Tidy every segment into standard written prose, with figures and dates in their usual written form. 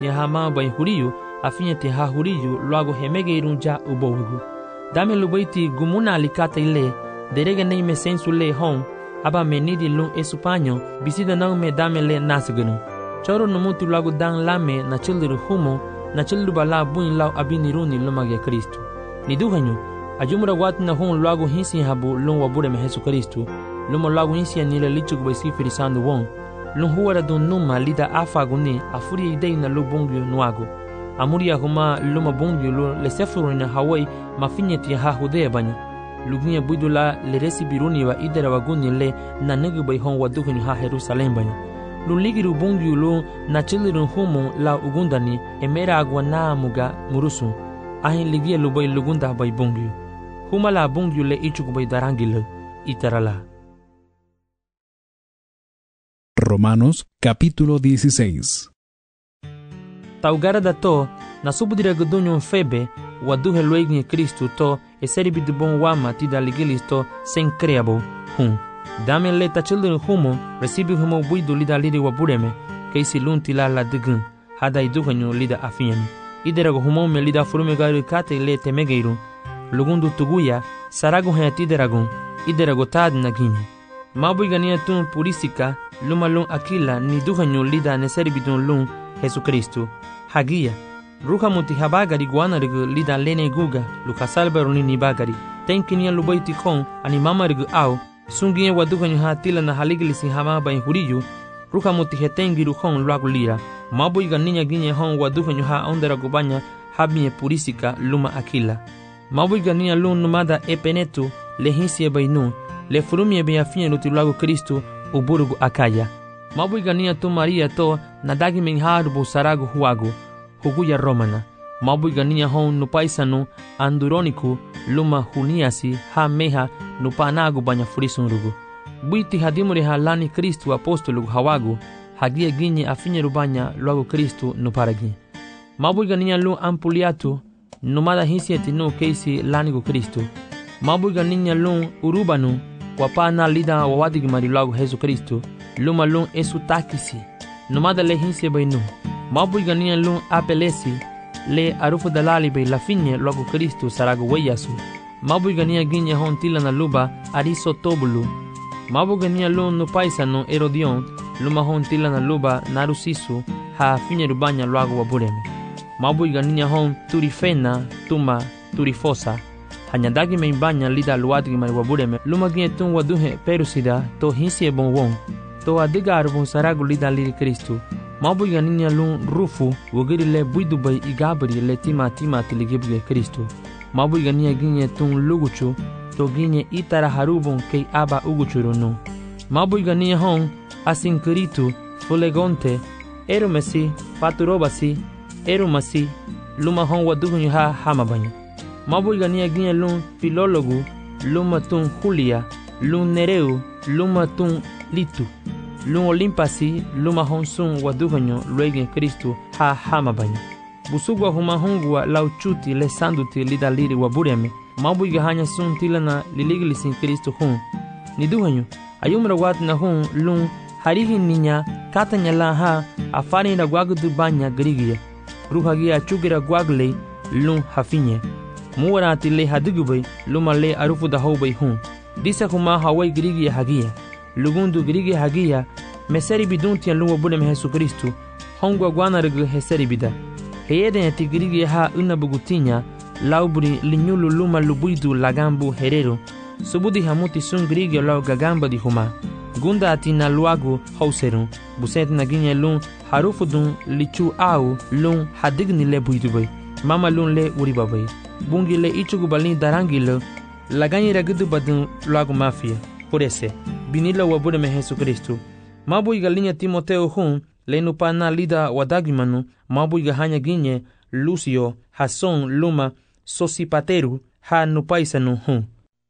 ya hama bai huriyu afinya te ha huriyu luago hemege irunja ubowigu. Dame lubaiti gumuna alikata ile derega nei me sensu le hon aba menidi lun esupanyo bisida nang me dame le nasgunu. Choro numuti luago dang lame na childiru humo na childu bala buin lau abiniruni lumage Kristu. Niduhanyu ajumura watu na hon luago hinsi habu lun wabure me Jesu Kristu. Luma luago hinsi anile lichugu bai sifiri sandu won. Lun huwara dun numa lida afaguni afuri idei na lu bungyo nuago. Amuria huma luma bungyo lu lesefuru na Hawaii mafinyeti ha hudea banyo. Lugunya buidula le resi biruni wa idera waguni le na negu bai hon waduhunyu ha Jerusalem banyo. Luligiru bungyo lu na chiliru humu la ugundani emera agwa na muga murusu. Ahin ligia lu bai lugunda bai bungyo. Huma la bungyo le ichugu bai darangile itarala. Romanos capítulo 16. Taugara da to na subudira gudunyo febe waduhe luegni Kristu to eseribi de bon wama ti da ligilis to sen creabo hum. Dame le ta children humo recibi humo buidu lida lidi wabureme keisi lunti la la digun hada iduhanyo lida afinyami. Iderago humo me lida furume gari kate le temegeiru lugundu tuguya sarago hayati iderago tad nagini. Mabu igania tun purisika luma lun akila ni duhanyo lida neseribidun lun Jesu Kristu. Hagia ruha muti habagari guanarigu lida lene guga lukasalberu ni bagari. Tenkinia lubaiti kon ani mamarigu au sungie waduhanyo hatila na haligilisi hamaba huriyu ruha muti hetengiru kon luagu lira. Mabu igania ginye hon waduhanyo ha ondera gubanya habie purisika luma akila. Mabu igania lun numada epenetu lehinsie bainu le furumie be afinye lutilago Kristu uburugu akaya. Mabu igania tu Maria to nadagi mengharubu saragu huagu huguya romana. Mabu igania hon nupaisanu anduroniku luma huniasi ha meha nupanagu banya furisunrugu. Buiti hadimuri halani Kristu apostolugu hawagu hagia ginye afinye rubanya luago Kristu nuparagi. Mabu igania lu ampuliatu numada hisieti nu keisi lanigu Kristu. Mabu igania lu urubanu wapana lida wawadigi marilago Jesu Kristu luma lun esu takisi numada le hinse bainu. Mabu igania lun apelesi le arufu dalali bay lafinye lago Kristu sarago weyasu. Mabu igania ginye hon tila na luba ariso tobulu. Mabu igania lun nupaisano Herodion luma hon tila na luba narusisu ha finye rubanya lago wabureme. Mabu igania hon turifena tuma turifosa hanyadagi meimbanya lida luadigi mari wabureme luma ginye tun waduhe perusida to hinsie bon won to adiga arbon saragu lida liri Kristu. Mabu igania lun rufu wogiri le buidubay igabri le tima tiligibge Kristu. Mabu igania ginye tun luguchu to ginye itara harubon kei aba uguchurunu. Mabu igania hon asinkiritu fulegonte erumesi paturobasi erumasi luma hon waduhunyu ha hamabanya. Mabu igania ginye lun filologu luma tun Julia lun Nereu luma tun Litu lun Olimpasi luma honsun waduhanyo luegen Kristu ha hamabanya. Busugwa huma hongwa lauchuti le sanduti lida liri wabureme. Mabu igahanya sun tilana liligilisin Kristu hun. Niduhanyo ayumra wat na hun lun harihi ninya katanya la ha afani na gwagudu banya grigia. Ruhagia chugira gwagle lun hafinye. Muwarati le hadugubay luma le arufu da hobay hun. Disa huma hawai grigia hagia. Lugundu grigi hagia meseri biduntia luwa bulem Jesu Kristu hongwa guanarigu heseri bida heyeden eti grigi ha unabugutinya laubri linyulu luma lubuidu lagambu herero subudi hamuti sun grigi lau gagamba di huma gunda ati na luagu hauseru buset na ginye lun harufudun lichu au lun hadigni le buidubay mama lun le uribabay bungi le ichugu balin darangile laganyi ragudu badun luagu mafia Porese, binila wabureme Jesu Kristu. Mabu igalinya Timoteo hun, lenupana lida wadagimanu, mabu igahanya ginye, Lucio, Hason, Luma, Sosipateru, ha nupaisanu hun.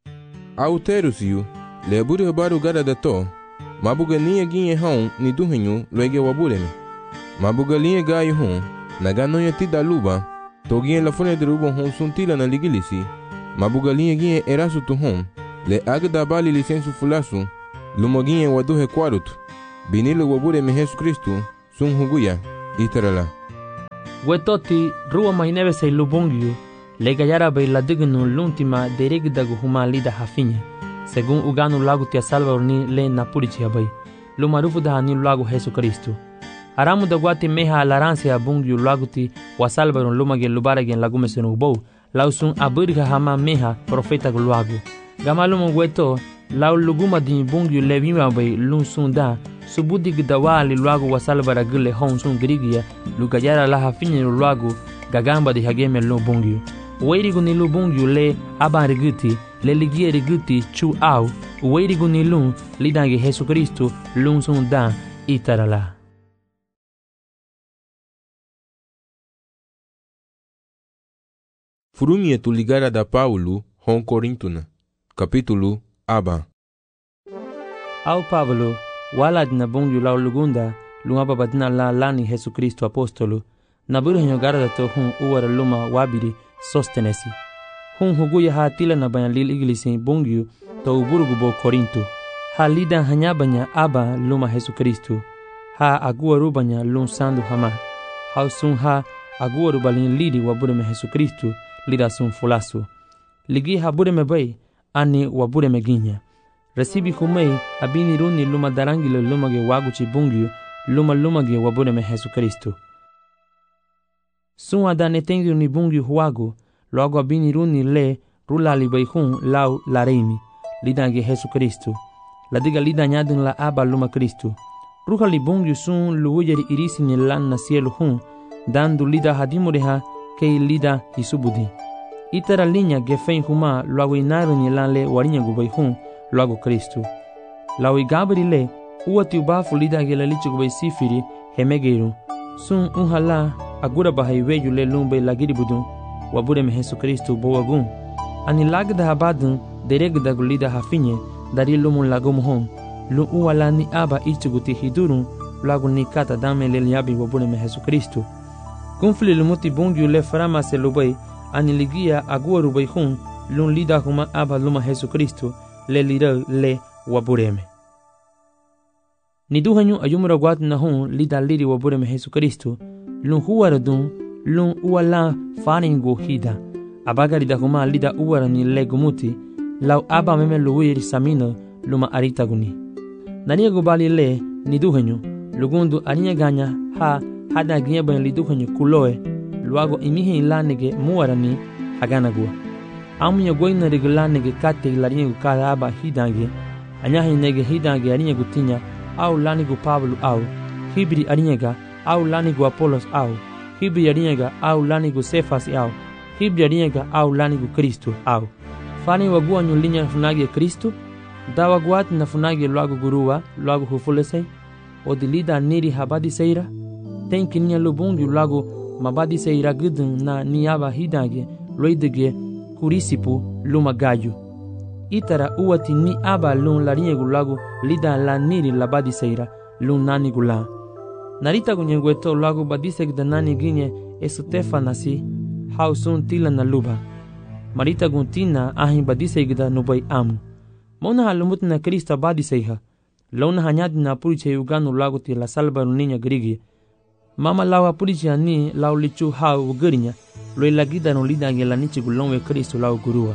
Auterusiu, le buri habaru gara da to, mabu galinha ginye hun, ni duhenyu, luege wabureme. Mabu galinha gayu hun, naganonya tida luba, to ginye la fune de rubo hun suntila na ligilisi, mabu galinha ginye erasu tu hun, le agda bali lisensu fulasu lumoginye waduhe kwarutu binile wabure me Jesu Kristu sun huguya itarala. Wetoti ruwa mahinebe say lubungyu, legayara bay ladignu l'ultima derigdagu huma lida hafinye, según uganu lagu tia Salvador ni le napurichi bay, lumarufu da ni lagu Jesu Cristo. Aramu da guati meha alaransia bungyu lagu ti wa Salvador lumage lubaragen lagumesenu bow, lausun abirga hama meha profeta gulagu. Gamalumu weto, lau luguma di bungyu levima bay lun sunda, subudi gdawali lagu wa Salvador gule hon sun grigia, lugayara la hafinye lagu gagamba di hageme lu bungyu. Weirigu ni lu bungyu le abariguti, le ligie riguti chu au, weirigu ni lun lidange Jesu Cristo lun sunda itarala. Furumie tu ligara da Paulo hon Corintuna. Capítulo aba. Au Pablo, walad na bungyu lau lugunda, lumaba badna la lani Jesu Cristo apostolo, na burhenyo garda to hun uwara luma wabiri sostenesi. Hun huguya ha tila na banyan lil iglisi bungyu to uburugu bo Corinto. Ha lidan hanyabanya aba luma Jesu Cristo. Ha aguaru banya lun sandu hama. Ha sun ha aguaru balin lidi wabureme Jesu Cristo lida sun fulasu. Ligi ha bureme bay ani wabureme ginya. Recibi humei abini runi luma darangile lumage waguchi bungyu lumage wabureme Jesu Cristo. Sun adane tengi ni bungyu huagu logo abini runi le rula libaihun lau lareimi lidange Jesu Cristo. Ladiga lida nyadun la aba luma Cristo. Ruha li bungyu sun luujeri irisi ni lan na cielo hun dandu lida hadimureha kei lida hisubudi. Itara linya gefein huma luago inaru ni lan le warinya gubaihun luago Cristo. Lau igabri le uati ubafu lida gela lichi gubai sifiri hemegeiru. Sun unhala agura bahai weju le lumbe lagiri budun wabureme Jesu Cristo boagun. Ani lagda habadun deregda gulida hafinye dari lumun lagum hon. Lu uwala ni aba ichuguti hidurun lagu ni kata dame le liabi wabureme Jesu Cristo. Kunfli lumuti bungyu le frama se lubai ani ligia agua rubai hun lun lida huma aba luma Jesu Cristo le lira le wabureme. Ni duhanyu ayumura guat na hun lida liri wabureme Jesu Cristo lun huwara dun lun uwala faringo hida abagari da huma lida uwara ni le gumuti lau aba meme luwiri samino luma aritaguni. Nania gubali le ni duhanyu lugundu arinya ganya ha hada ginye ban li duhanyu kuloe luago imihi ilanege muwarani haganagua. Amunya goina regulanege kate ilarinya gukara aba hidange anyahi nege hidange arinya gutinya au lanigu Pablo au hibri arinyega au lanigu Apolos au hibri arinyega au lanigu Sefas au hibri arinyega au lanigu Kristo au fani wagua nyulinya funagi Kristo dawa guat na funagi luago guruwa luago hufulesei odilida niri habadi seira tenki nia lubungi luago mabadi seira gudun na niaba hidange loidege kurisipu luma gayu itara uwati ni aba lun larinye gulago lida la niri labadi seira lun nani gula narita gunyegweto luago badisek da nani ginye esutefa nasi hausun tila na luba marita guntina ahin badisek da nubai amu mona halumut na Krista badiseiha lona hanyadi na puriche uganu lago ti la salba niña grigi mama lawa puriche ani lau lichu hau ugarinya loi lagida no lida ngela nichi gulonwe Kristo lau gurua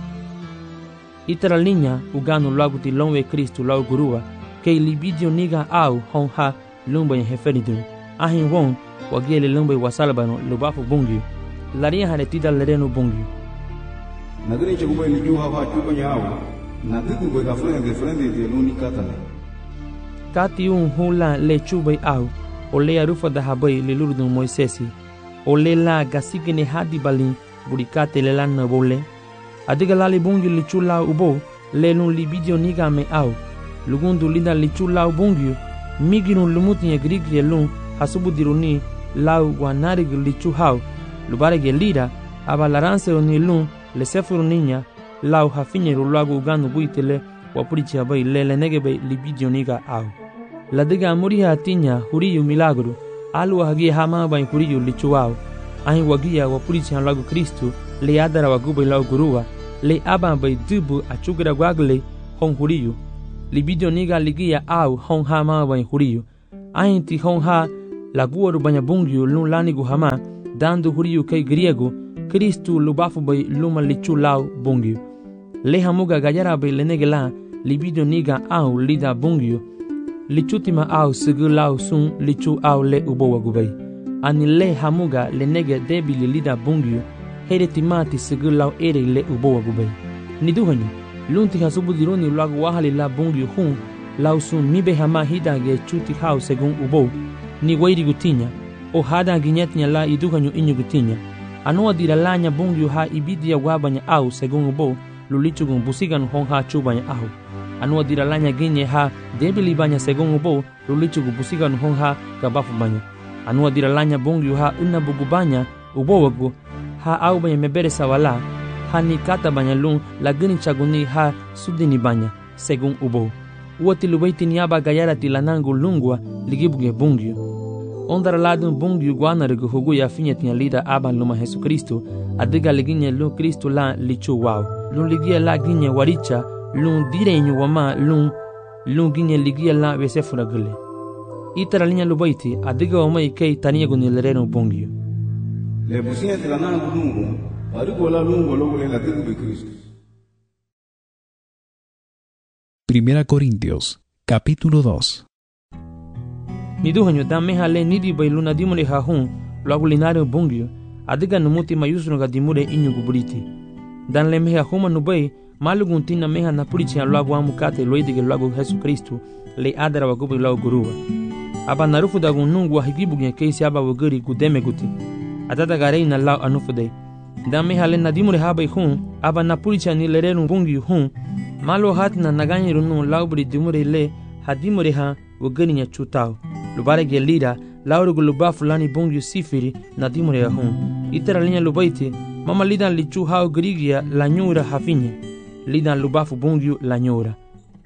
itara linya uganu lago ti lonwe Kristo lau gurua kei libidio niga au hon ha lumba ya heferidun ahin won wagele lumba wa salba no lubafu bungi laria haretida lereno bungi nagani chegumba lichu hava chubanya au na tuku gwe ka frente de luni katale kati hula le chubai au o le arufa da habai le lurdun Moisesi o le la gasigene hadi balin burikate le lan bole adiga lali bungi le chula ubo le lun libidio niga me au lugundu linda le chula ubungi miginu lumuti ya grigi lun hasubu diruni lau wanari le chuhau lubare gelida abalaranse oni lun le sefuru niña lau hafinyeru lagu uganu buitele wapurichi abai lele negebe libidio niga au la diga muriha atinya huriyu milagro alu hagia hama bai huriyu lichuau ahin wagia wapurichi lagu Kristo le adara wagubai lau gurua le aba bai dubu achugira gwagle hon huriyu libidio niga ligia au hon hama bai huriyu ahin ti hon ha laguaru banya bungyu lun lanigu hama dando huriu kai griego, Kristu lubafu bay luma lichu lau bungyu. Le hamuga gayara bay lenege la, libido niga au lida bungyu. Lichutima au segu lau sun lichu au le ubowa gubay. Ani le hamuga lenege debili lida bungyu, here timati segu lau ere le ubowa gubay. Niduhanyu, lunti hasubudiruni lagu wahali la bungyu hun, lau sun mibe hama hidage chuti hau segun ubo, ni wairi gutinya, o hada ginyetnya la iduhanyu inyu gutinya. Anua diralanya bungyu ha ibidia wabanya au segun ubo, lulichugun busigan hong ha chubanya au. Anua diralanya ginye ha debili banya segun ubo, lulichugu busigan hong ha gabafu banya. Anua diralanya bungyu ha unabugu banya ubo wagu, ha au banya mebere sawala, ha ni kata banya lung lagini chaguni ha sudini banya segun ubo. Uati lubaiti niaba gayara tilanangu lungwa ligibuge bungyu. Ondara ladun bungyu guana regu hugu ya finyet nya lida aban luma Jesu Kristo, adiga liginye lu Kristo la lichu wow. Lun ligia la ginye waricha, lun direnyu wama lun ginye ligia la vesefura gule. Itara linya lubaiti, adiga wama ikei tania gunilereno bungyu. Le businya tilanangu lungwa, parigo la lungwa logule la digube Kristo. 1 Corintios, capítulo 2. Niduhanyo dameha le nidi bay luna dimure ha hun, lagulinario bungyo, adiga numuti mayusro ga dimure inyu guburiti. Dan le meha huma nubay, malugun tina meha napurichi a lagu amukate loidige lagu Jesu Kristu, le adara wagubi lagu guruwa. Aba narufu da gunungu wa higibugen keisi aba waguri gudeme guti. Atata garei na lau anufude. Dan meha le nadimure ha bay hun, aba napurichi a nilerenu bungyo hun, malo hat na naganyi runu laubri dimure le hadimure ha wagani nya chutao. Lubare ge lida lauru guluba fulani bungyu sifiri na dimure ya hun. Itera linya lubaiti mama lidan lichu hao grigia la nyura hafinye. Lidan lubafu bungyu la nyura.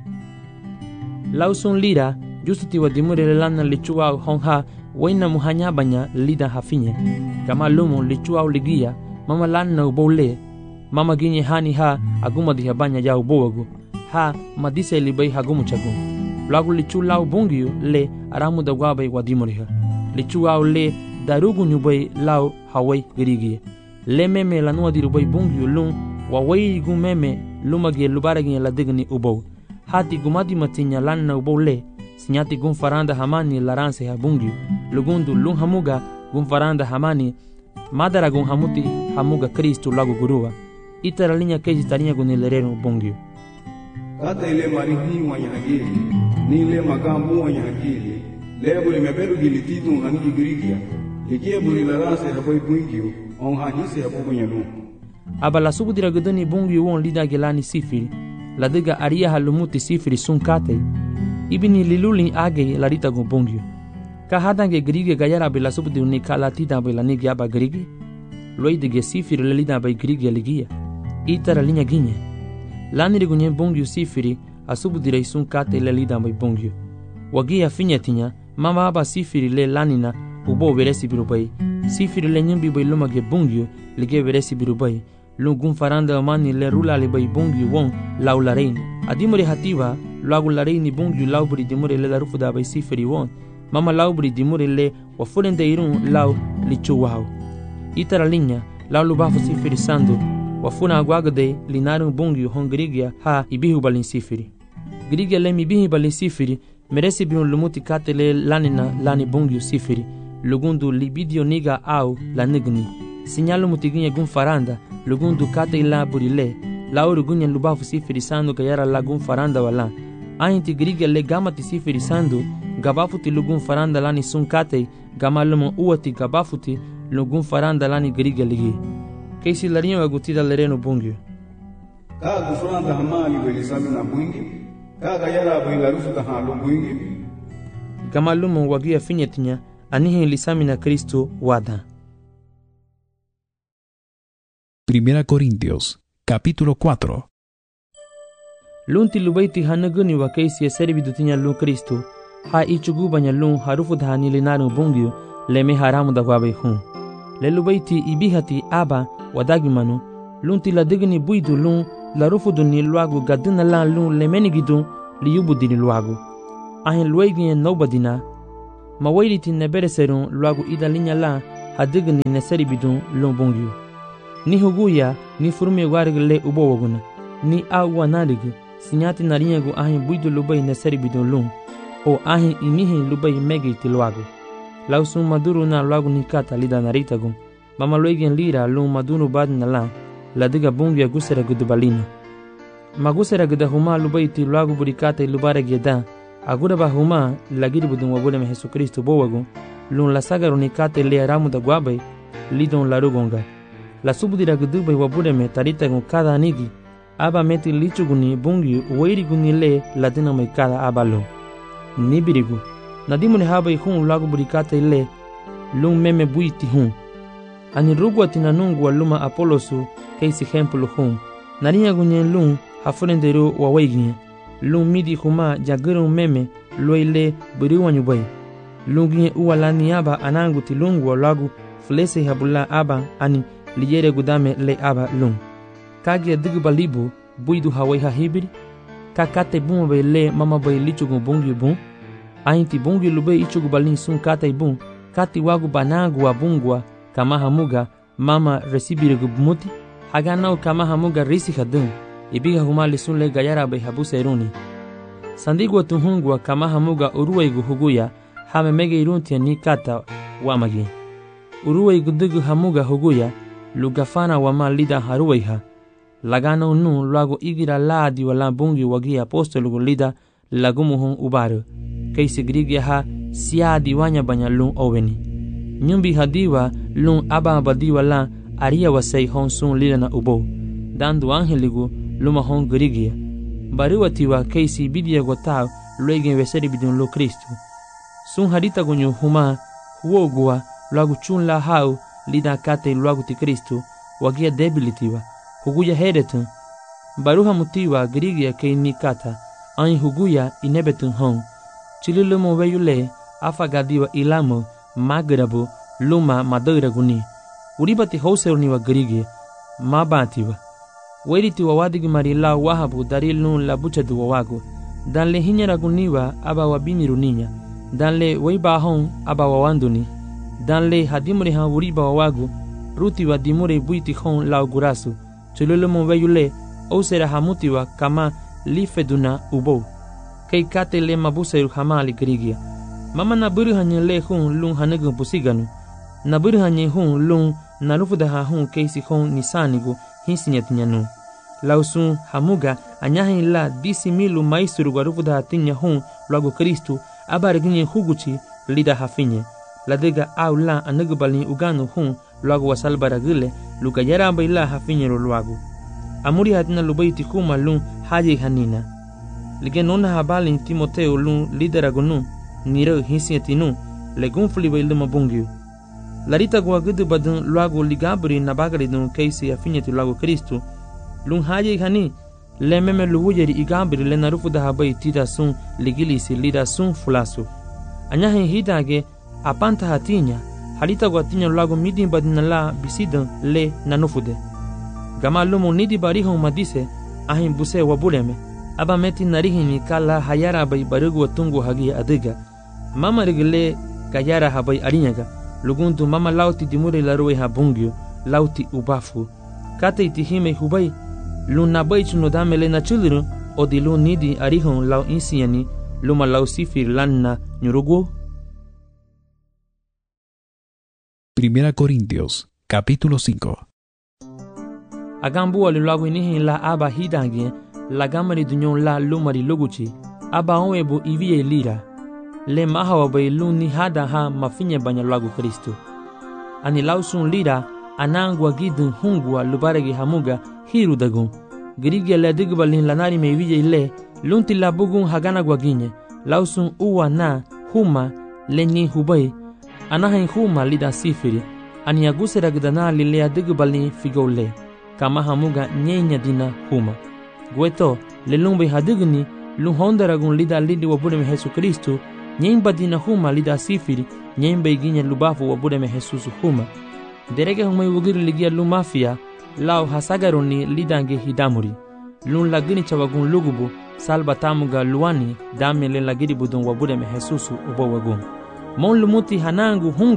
Lausun lida justuti wa dimure le lana lichu hao hongha waina muhanya banya lidan hafinye. Kama lumu lichu hao ligia mama lana ubole. Mama ginye hani ha aguma diha banya ya ubowagu. Ha madise libai hagumu chagu. Lagu lichu lau bungyu le aramu da wabai wadimuriha. Lichu au le darugu nyubai lau hawai girigie. Le meme la nua dirubai bungyu lung wawai gu meme lumagi lubaragi la digni ubou. Hati gumadi matinya lanna ubou le sinyati gun faranda hamani laranse ha bungyu. Lugundu lung hamuga gun faranda hamani madara gun hamuti hamuga Kristu lagu guruwa. Itara linya keji tania gunilerenu bungyu. Kata ile marihi wanya hakili, ni ile makambu wanya hakili, lebo ile mebelu gilititu hangi girigia, likie buri larase hapai bungyu, on hahise hapo kwenye lu. Aba la subu dira gudani bungyu won lida gelani sifiri, la diga aria halumuti sifiri sun kate, ibini liluli age la rita gun bungyu. Ka hadange girigia gayara bila subu di unikala tida bila nigi aba girigia, loidige sifiri le lida aba girigia ligia, itara linya ginye. Lani rigunye bungyu sifiri asubu direi sun kate le lida bai bungyu. Wagia finyetinya mama aba sifiri le lanina ubo veresi birubai. Sifiri le nyimbi bai lumage bungyu lige veresi birubai. Lungun faranda mani le rula le bai bungyu won lau la reini. Adimure hativa lagu la reini bungyu laubri dimure le la rufu da bai sifiri won. Mama laubri dimure le wafurende irun lau lichu wau. Itara linya lau lubafu sifiri sandu. Wafuna agwagade linarum bungyu hon grigia ha ibihu balin sifiri. Grigia le mibihi balin sifiri meresi biun lumuti kate le lanina lani bungyu sifiri. Lugundu libidio niga au la nigni. Sinyalu mutiginya gun faranda lugundu kate la burile. Lauru gunya lubafu sifiri sandu gayara la gun faranda wala. Ainti grigia le gamati sifiri sandu gabafuti lugun faranda lani sun kate gamalumo uati gabafuti lugun faranda lani grigia ligi. Keisi larinyo agutida lereno bungyu. Ka gufranda hamali belisami na bungyu. Ka gayara bilarufu da halu bungyu. Gamalumo wagia finyetinya anihe lisami na Kristo wada. 1 Corintios, capítulo 4. Lunti lubaiti hanaguni wa keisi ya serbi dutinya lu Kristo. Ha ichugu banya lu harufu da hanilinaru bungyu leme haramu da wabai hun. Le lubaiti ibihati aba wadagimanu lunti la digni buidu lun la rufudu ni luagu gaduna la lun lemenigidu li yubudi ni luagu. Ahin luegi en nobadina. Mawairiti nebere serun luagu ida linya la hadig ni neseri bidun lon bongyu. Ni huguya ni furmi wargle ubo waguna. Ni awa nadig sinyati nariyagu ahin buidu lubai neseri bidun lon. O ahin inihin lubai megi tilwagu. Lausun maduru na luagu nikata lida naritagu. Mama loigen lira lon maduru bad nala. Ladiga bongya gusera gudubalina. Magusera gida huma lubai tilwagu burikata ilubare geda. Agura ba huma lagiri budun wabule me Jesu Kristo bowagu. Lun la saga ronikate le aramu da guabai lidon la rugonga. La subudira gudubai wabule me tarita gun kada anigi. Aba meti lichuguni bungi uwairi guni le ladina mai kada abalo. Nibirigu. Nadimu ne habai hun lagu burikate le lun meme buiti hun. Ani rugwa tinanungu wa luma Apolosu keisi hempulu hun. Narinya gunye lun hafurendero wa waiginye. Lun midi huma jaguru meme loile buriwa nyubai. Lungi uwalani aba anangu tilungu wa lagu flese habula aba ani liyere gudame le aba lung. Kagi adigu balibu buidu hawai hahibiri. Kakate buma bai le mama bai lichugu bungi bun. Ainti bungi lube ichugu balin sun kate bun. Kati wagu banangu wa bungwa kama hamuga mama resibirigu bumuti. Haganau kama hamuga risi hadun. Ibiga humali sun le gayara bai habu seruni. Sandigwa tuhungwa kama hamuga uruwaigu huguya. Hame mege iruntia ni kata wamagi. Uruwai gudugu hamuga huguya. Lugafana wama lida haruwaiha. Lagana unu luago igira laadi wala bungi wagi apostolugu lida lagumuhun ubaru. Kaisi grigia ha siadi wanya banya lun oweni. Nyumbi hadiwa lun aba badiwa la aria wasei hon sun lida na ubo. Dandu angeligu luma hon grigia. Baruatiwa kaisi bidia gotao luegen weseri bidun lo Kristu. Sun harita gunyu huma huogua luagu chun la hau lida kate luagu ti Kristu wagia debilitiwa huguya heretun baruha mutiwa grigia kei ni kata ain huguya inebetun hon chilulumo weyule afagadiwa ilamo magrabu luma madoira guni uribati houseruni wa grigia mabatiwa weritiwa wadigi marila wahabu darilun la buchadu wawagu danle hinyara guniwa aba wabini runinya danle weibahon aba wawanduni danle hadimure ha uriba wawagu ruti wa dimure buiti hon la gurasu chululumo weyule osera hamutiwa kama lifeduna ubo kei kate le mabuseru hamali grigia mama na buru hanye le hun lun hanagu pusiganu na buru hanye hun lun narufuda ha hun keisi hon nisanigu hinsinyatinyanu lausun hamuga anyahin la disi milu maisuru garufuda hatinya hun luagu Kristu abarginye huguchi lida hafinye ladega au la anagubalni uganu hun luagu wasalbaragile lugayara baila hafinye luagu amuri hatina lubaiti kuma lun haji hanina ligenona habali Timoteo lun lideragunu niro hinsietinu legunfuli baila mabungyu larita guagudu badun luagu ligabri nabagaridun keisi hafinye luagu Kristu lun haji hani le meme luwujeri igabri le narufuda habai tida sun ligilisi lida sun fulasu anyahin hidage apanta hatinya halita guatinya luagu midin badinala bisidan le nanufude gama lumo nidi barihon madise ahin buse wabuleme aba meti narihini kala hayara bai barugu watungu hagi adiga mama rigile gayara habai arinyaga lugundu mama lauti dimure laruwe habungyo lauti ubafu kate itihime hubai luna bai chuno damele na chuluru odi lu nidi arihon lau insiani luma lau sifir lanna nyurugu. Primera Corintios, capítulo 5. Agambu alulagu inihin la aba hidangi la gamari dunyon la lumari luguchi aba onwebu ivie lira le mahawa bai luni hada ha mafinye banya lagu Kristu ani lausun lira anangwa gidun hungwa lubaregi hamuga hiru dagun grigia le digbalin lanari me ivie le lunti la bugun hagana gwaginye lausun uwa na huma lenyi hubai anahin huma lida sifiri ani agusera gdana lilea digbalin figole kama hamuga nyenya dina huma gweto lelumbe hadigni luhondaragun lida lidi wabure me Jesu Kristu nyemba dina huma lida sifiri nyemba iginya lubafu wabure me Jesus huma derege huma wugiri ligia lumafia lao hasagaroni lidange hidamuri lun lagini chawagun lugubu salba tamuga luani dame le lagiri budun wabure me Jesus ubo wagun mon lumuti hanangu hungwa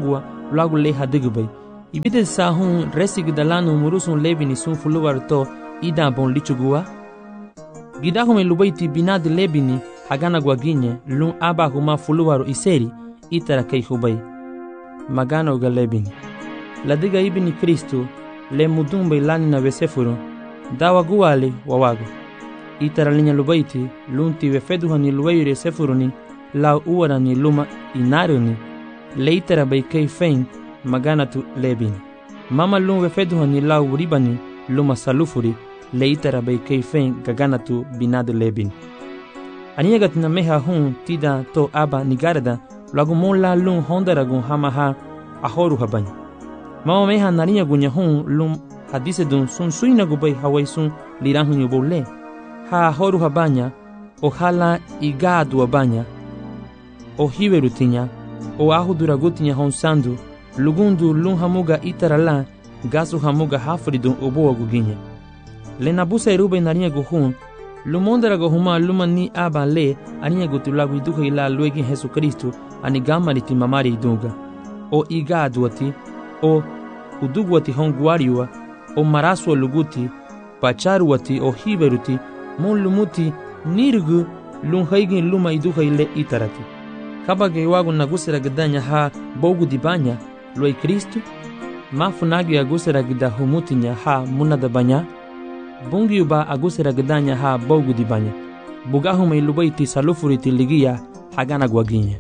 logo le hadigubay. Ibide sa hun resig dalanu murusun lebini sun fuluwar to ida bon lichugua. Gidahume lubaiti binad lebini hagana gwaginye lun aba huma fuluwaro iseri itara kay hubay. Magana uga lebini. Ladiga ibini Kristu le mudumbe lani na vesefuru dawa guali wawago. Itara linya lubaiti lunti vefeduhani luwayure sefuruni la uwarani luma inaruni le itara bay kay fein magana tu lebini. Mama lun vefeduhani la uribani luma salufuri le itara bay kay fein gagana tu binadu lebini. Aniagat na meha hun tida to aba nigarada lagu mon la lun hondaragun hamaha ahoru habany. Mama meha narinya gunya hun lum hadise dun sun suina gubay hawai sun lirahun yubole. Ha ahoru habanya o hala igadu abanya o hiberutinya o ahuduragutinya hon sandu lugundu lun hamuga itarala gasu hamuga hafridun obo aguginya. Le nabusa irube narinya guhun lumondara gohuma lumani aba le aninya gutulagu iduha ila luegi Jesu Kristu ani gamariti mamari idunga. O igaduati o uduguati honguariua o marasua luguti pacharuati o hiberuti mon lumuti nirgu lunhaigin luma iduha ile itarati. Kabage wagu nagusera gidanya ha bogu dibanya luai Kristu mafunagi agusera gida humutinya ha munada banya bungi uba agusera gidanya ha bogu dibanya bugahume ilubaiti salufuriti ligia hagana guaginya.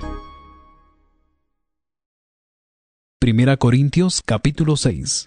Primera Corintios capítulo 6.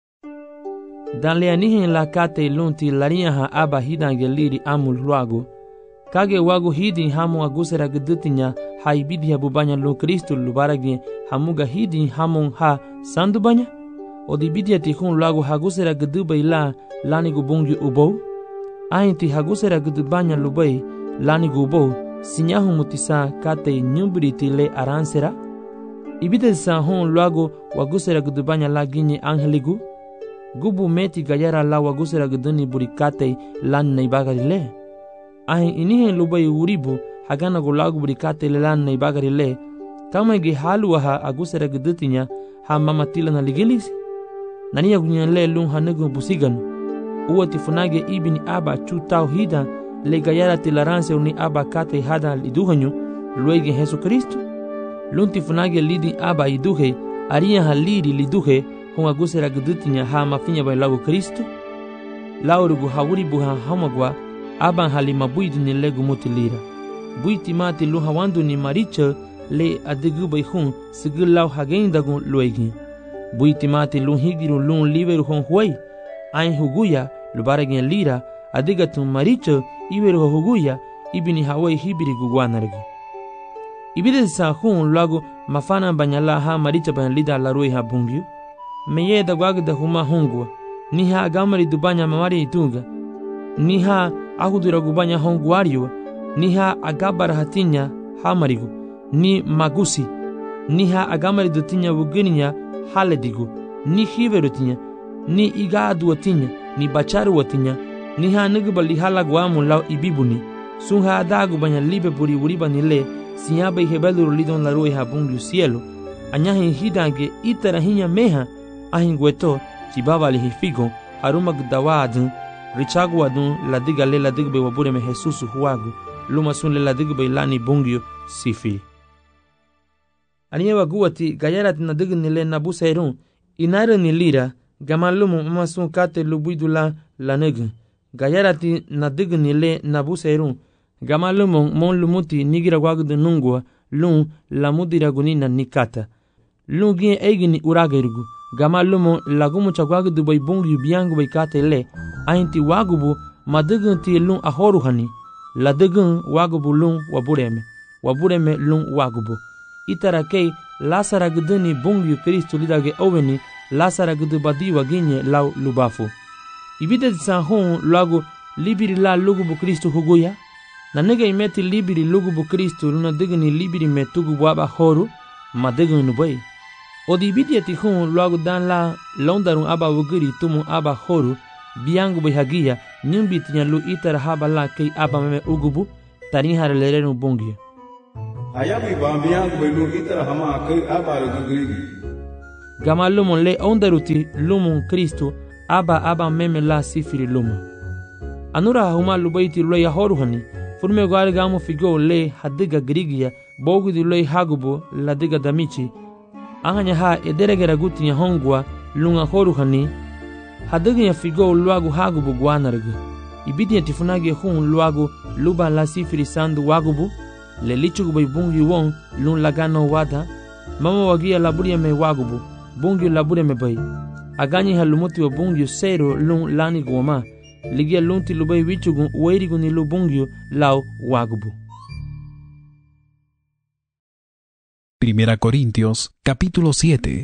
Danle anihin la kate lunti laria ha aba hidan geliri amul luago. Kage wagu hidin hamu agusera gidutinya ha ibidi habubanya lu Kristu lubaragi hamuga hidin hamun ha sandubanya. Odibidia tihun luago hagusera gidubay la lani gubungi ubou. Ainti hagusera gidubanya lubay lani gubou sinyahu mutisa kate nyubriti le aransera. Ibide sa hon luago wagusera gudubanya la ginye angeligu. Gubu meti gayara la wagusera guduni burikate lan naibagari le. Ahin inihen lubay uribu hagana gulagu burikate le lan naibagari le. Kama ge haluwa ha agusera gudutinya ha mamatila na ligilisi. Naniya gunyan le lun hanugu busiganu. Uwati funage ibini aba chutau hida le gayara tilaranse uni aba kate hada liduhanyu luegi Jesu Kristu. Lunti funage lidi aba iduhe aria haliri liduhe hon agusera gudutinya ha mafinya bay lagu Kristu. Laurugu hawuri buha hamagwa aban halima buidu ni legu mutilira. Buiti mati luha wandu ni maricha le adigu bay hun sigil lau hagendagun luegi. Buiti mati lun higiru lun liveru hon huay. Ain huguya lubaragin lira adigatun maricha iveru huguya ibini hawai hibiri guguanargu. Ibide sa hun lagu mafana banyala ha maricha banalida la rui ha bungiu. Meye da gwagda huma hungwa. Ni ha agamari dubanya mamari itunga. Ni ha ahudura gubanya honguariwa. Ni ha agabara hatinya hamarigu. Ni magusi. Ni ha agamari dutinya wugininya haledigu. Ni hiverutinya. Ni igadu watinya. Ni bacharu watinya. Ni ha nugubali halagwamu lau ibibuni. Sun ha adagu banya libe buri uriba nile. Sinyaba ihebeluru lidon la rui ha bungiu cielo. Anyahin hidange itara hinya meha. Ahin gueto chibaba lihifigo haruma gdawadun richagu adun ladiga le ladigbe wabure me Jesus huagu luma sun le ladigbe lani bungio sifi. Aniye waguati gayarat nadig nile nabusairun inare nilira gamalumu mamasun kate lubuidula laneg gayarati nadig nile nabusairun gamalumu mon lumuti nigira wagdu nungwa lun lamudira gunina nikata lungi egini uragirgu gamalumo lagumu chagwagi dubai bungi biangu bai kate le ainti wagubu madigun ti lun ahoruhani ladigun wagubu lun wabureme lun wagubu itara kei lasara guduni bungi Kristu lidage oveni lasara gudu badi waginye lau lubafu ibide san hon lagu libiri la lugubu Kristu huguya na nega imeti libiri lugubu Kristu luna diguni libiri metugu waba horu madigun nubai Odibidia tihun luagu dan la londarun aba wugiri tumu aba horu biangu bihagia nyumbi tinya lu itara haba la kei aba meme ugubu tani hareleren bungi. Ayabi bambiangu belu itara hama kei aba rugiri. Gama lumon le ondaruti lumon Kristo aba meme la sifiri luma. Anura huma lubaiti loi ahoruhani. Furme gwari gamo figo le hadiga grigia bogu di loi hagubo la diga damichi. Ahanya ha ederegera guti nya hongwa lunga horuhani. Hadiga ya figo luagu hagubo guanargu. Ibidi ya tifunagi hun luagu luba la sifiri sandu wagubu. Le lichugu bai bungi won lun lagano wada. Mama wagia laburia me wagubu. Bungi laburia me bai. Aganyi halumuti wa bungi sero lun lani guama. Ligia lunti lubai wichugu uwairigu ni lubungyo lao wagubu. 1 Corintios capítulo 7.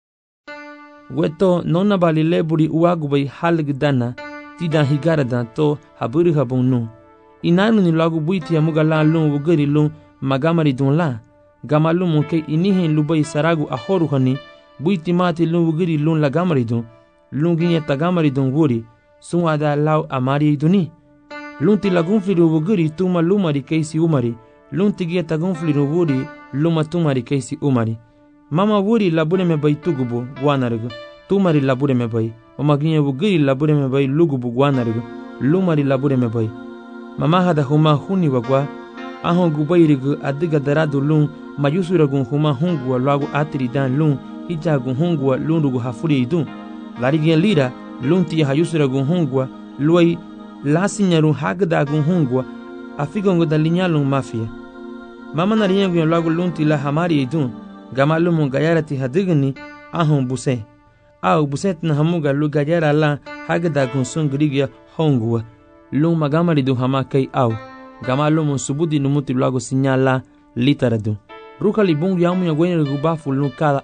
Weto nona bali leburi uwagubai halgdana tida higarada to haburi habunu. Inanu ni lagu buiti ya muga la lun wugari lun magamari dun la. Gama lun muke inihin lubai saragu ahoruhani buiti mati lun wugari lun lagamari dun. Lun ginye tagamari dun wuri. Sunwada lau amari duni. Lunti lagunfliru wuguri tuma lumari keisi umari. Lunti gie tagunfliru wuri luma tumari keisi umari. Mama wuri labure me bai tugubu guanarigu. Tumari labure me bai. Mama gie wuguri labure me bai lugubu guanarigu. Lumari labure me bai. Mama hada huma huni wagwa. Ahon gubairigu adiga daradu lun. Mayusuragun huma hungwa lagu atiri dan lun. Hijagun hungwa lunrugu hafuri idun. Larigien lira. Lunti ya hayusura gunhungwa, luai lasinyaru hagda gunhungwa, afigongo da linyalung mafia. Mama na riyengu lagu lunti la hamari idun, gamalumu gayarati hadigani ahon buse. Au buset na hamuga lu gayara la hagda gunsun grigia hongwa. Lung magamari du hamakai au, gamalumu subudi numuti lagu sinyala litaradu. Ruka libungu yamu ya gwenye gubafu lunkala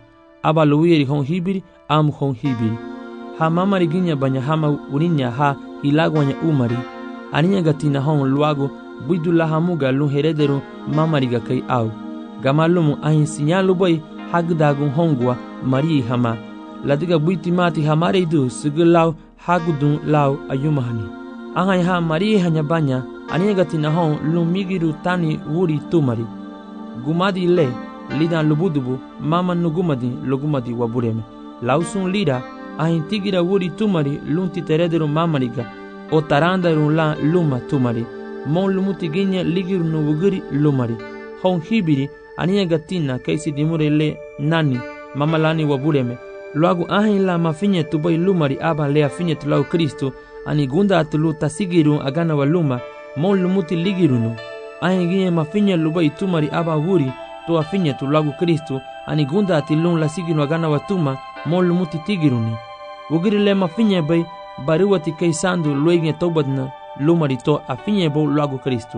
aba luwiri hong hibiri amu hong hibiri. Ha mama riginya banya hama urinya ha hilagwanya umari. Aninya gatina hon luago buidu la hamuga lun heredero mama riga kai au. Gamalumu ahin sinyalu boy hagdagun hongwa mari hama. Ladiga buiti mati hamare du sigilau hagudun lau ayumahani. Ahay ha mari hanya banya aninya gatina hon lun migiru tani wuri tumari. Gumadi le lidan lubudubu mama nugumadi lugumadi wabureme. Lausun lida ahin tigira wuri tumari lunti teredero mamariga o tarandaru la luma tumari mon lumuti ginya ligiru no wuguri lumari hon hibiri aniya gatina kaisi dimure le nani mamalani wabureme luagu ahin la mafinye tubai lumari aba le afinye tulau Kristo ani gunda atulu tasigiru agana wa luma mon lumuti ligiru no ahin ginya mafinye lubai tumari aba wuri to afinye tulagu Kristo ani gunda atilun la sigiru agana wa tuma mon lumuti tigiruni wugiri le mafinye bai baruati kai sandu luege tobadna lumari to afinye bo lagu Kristo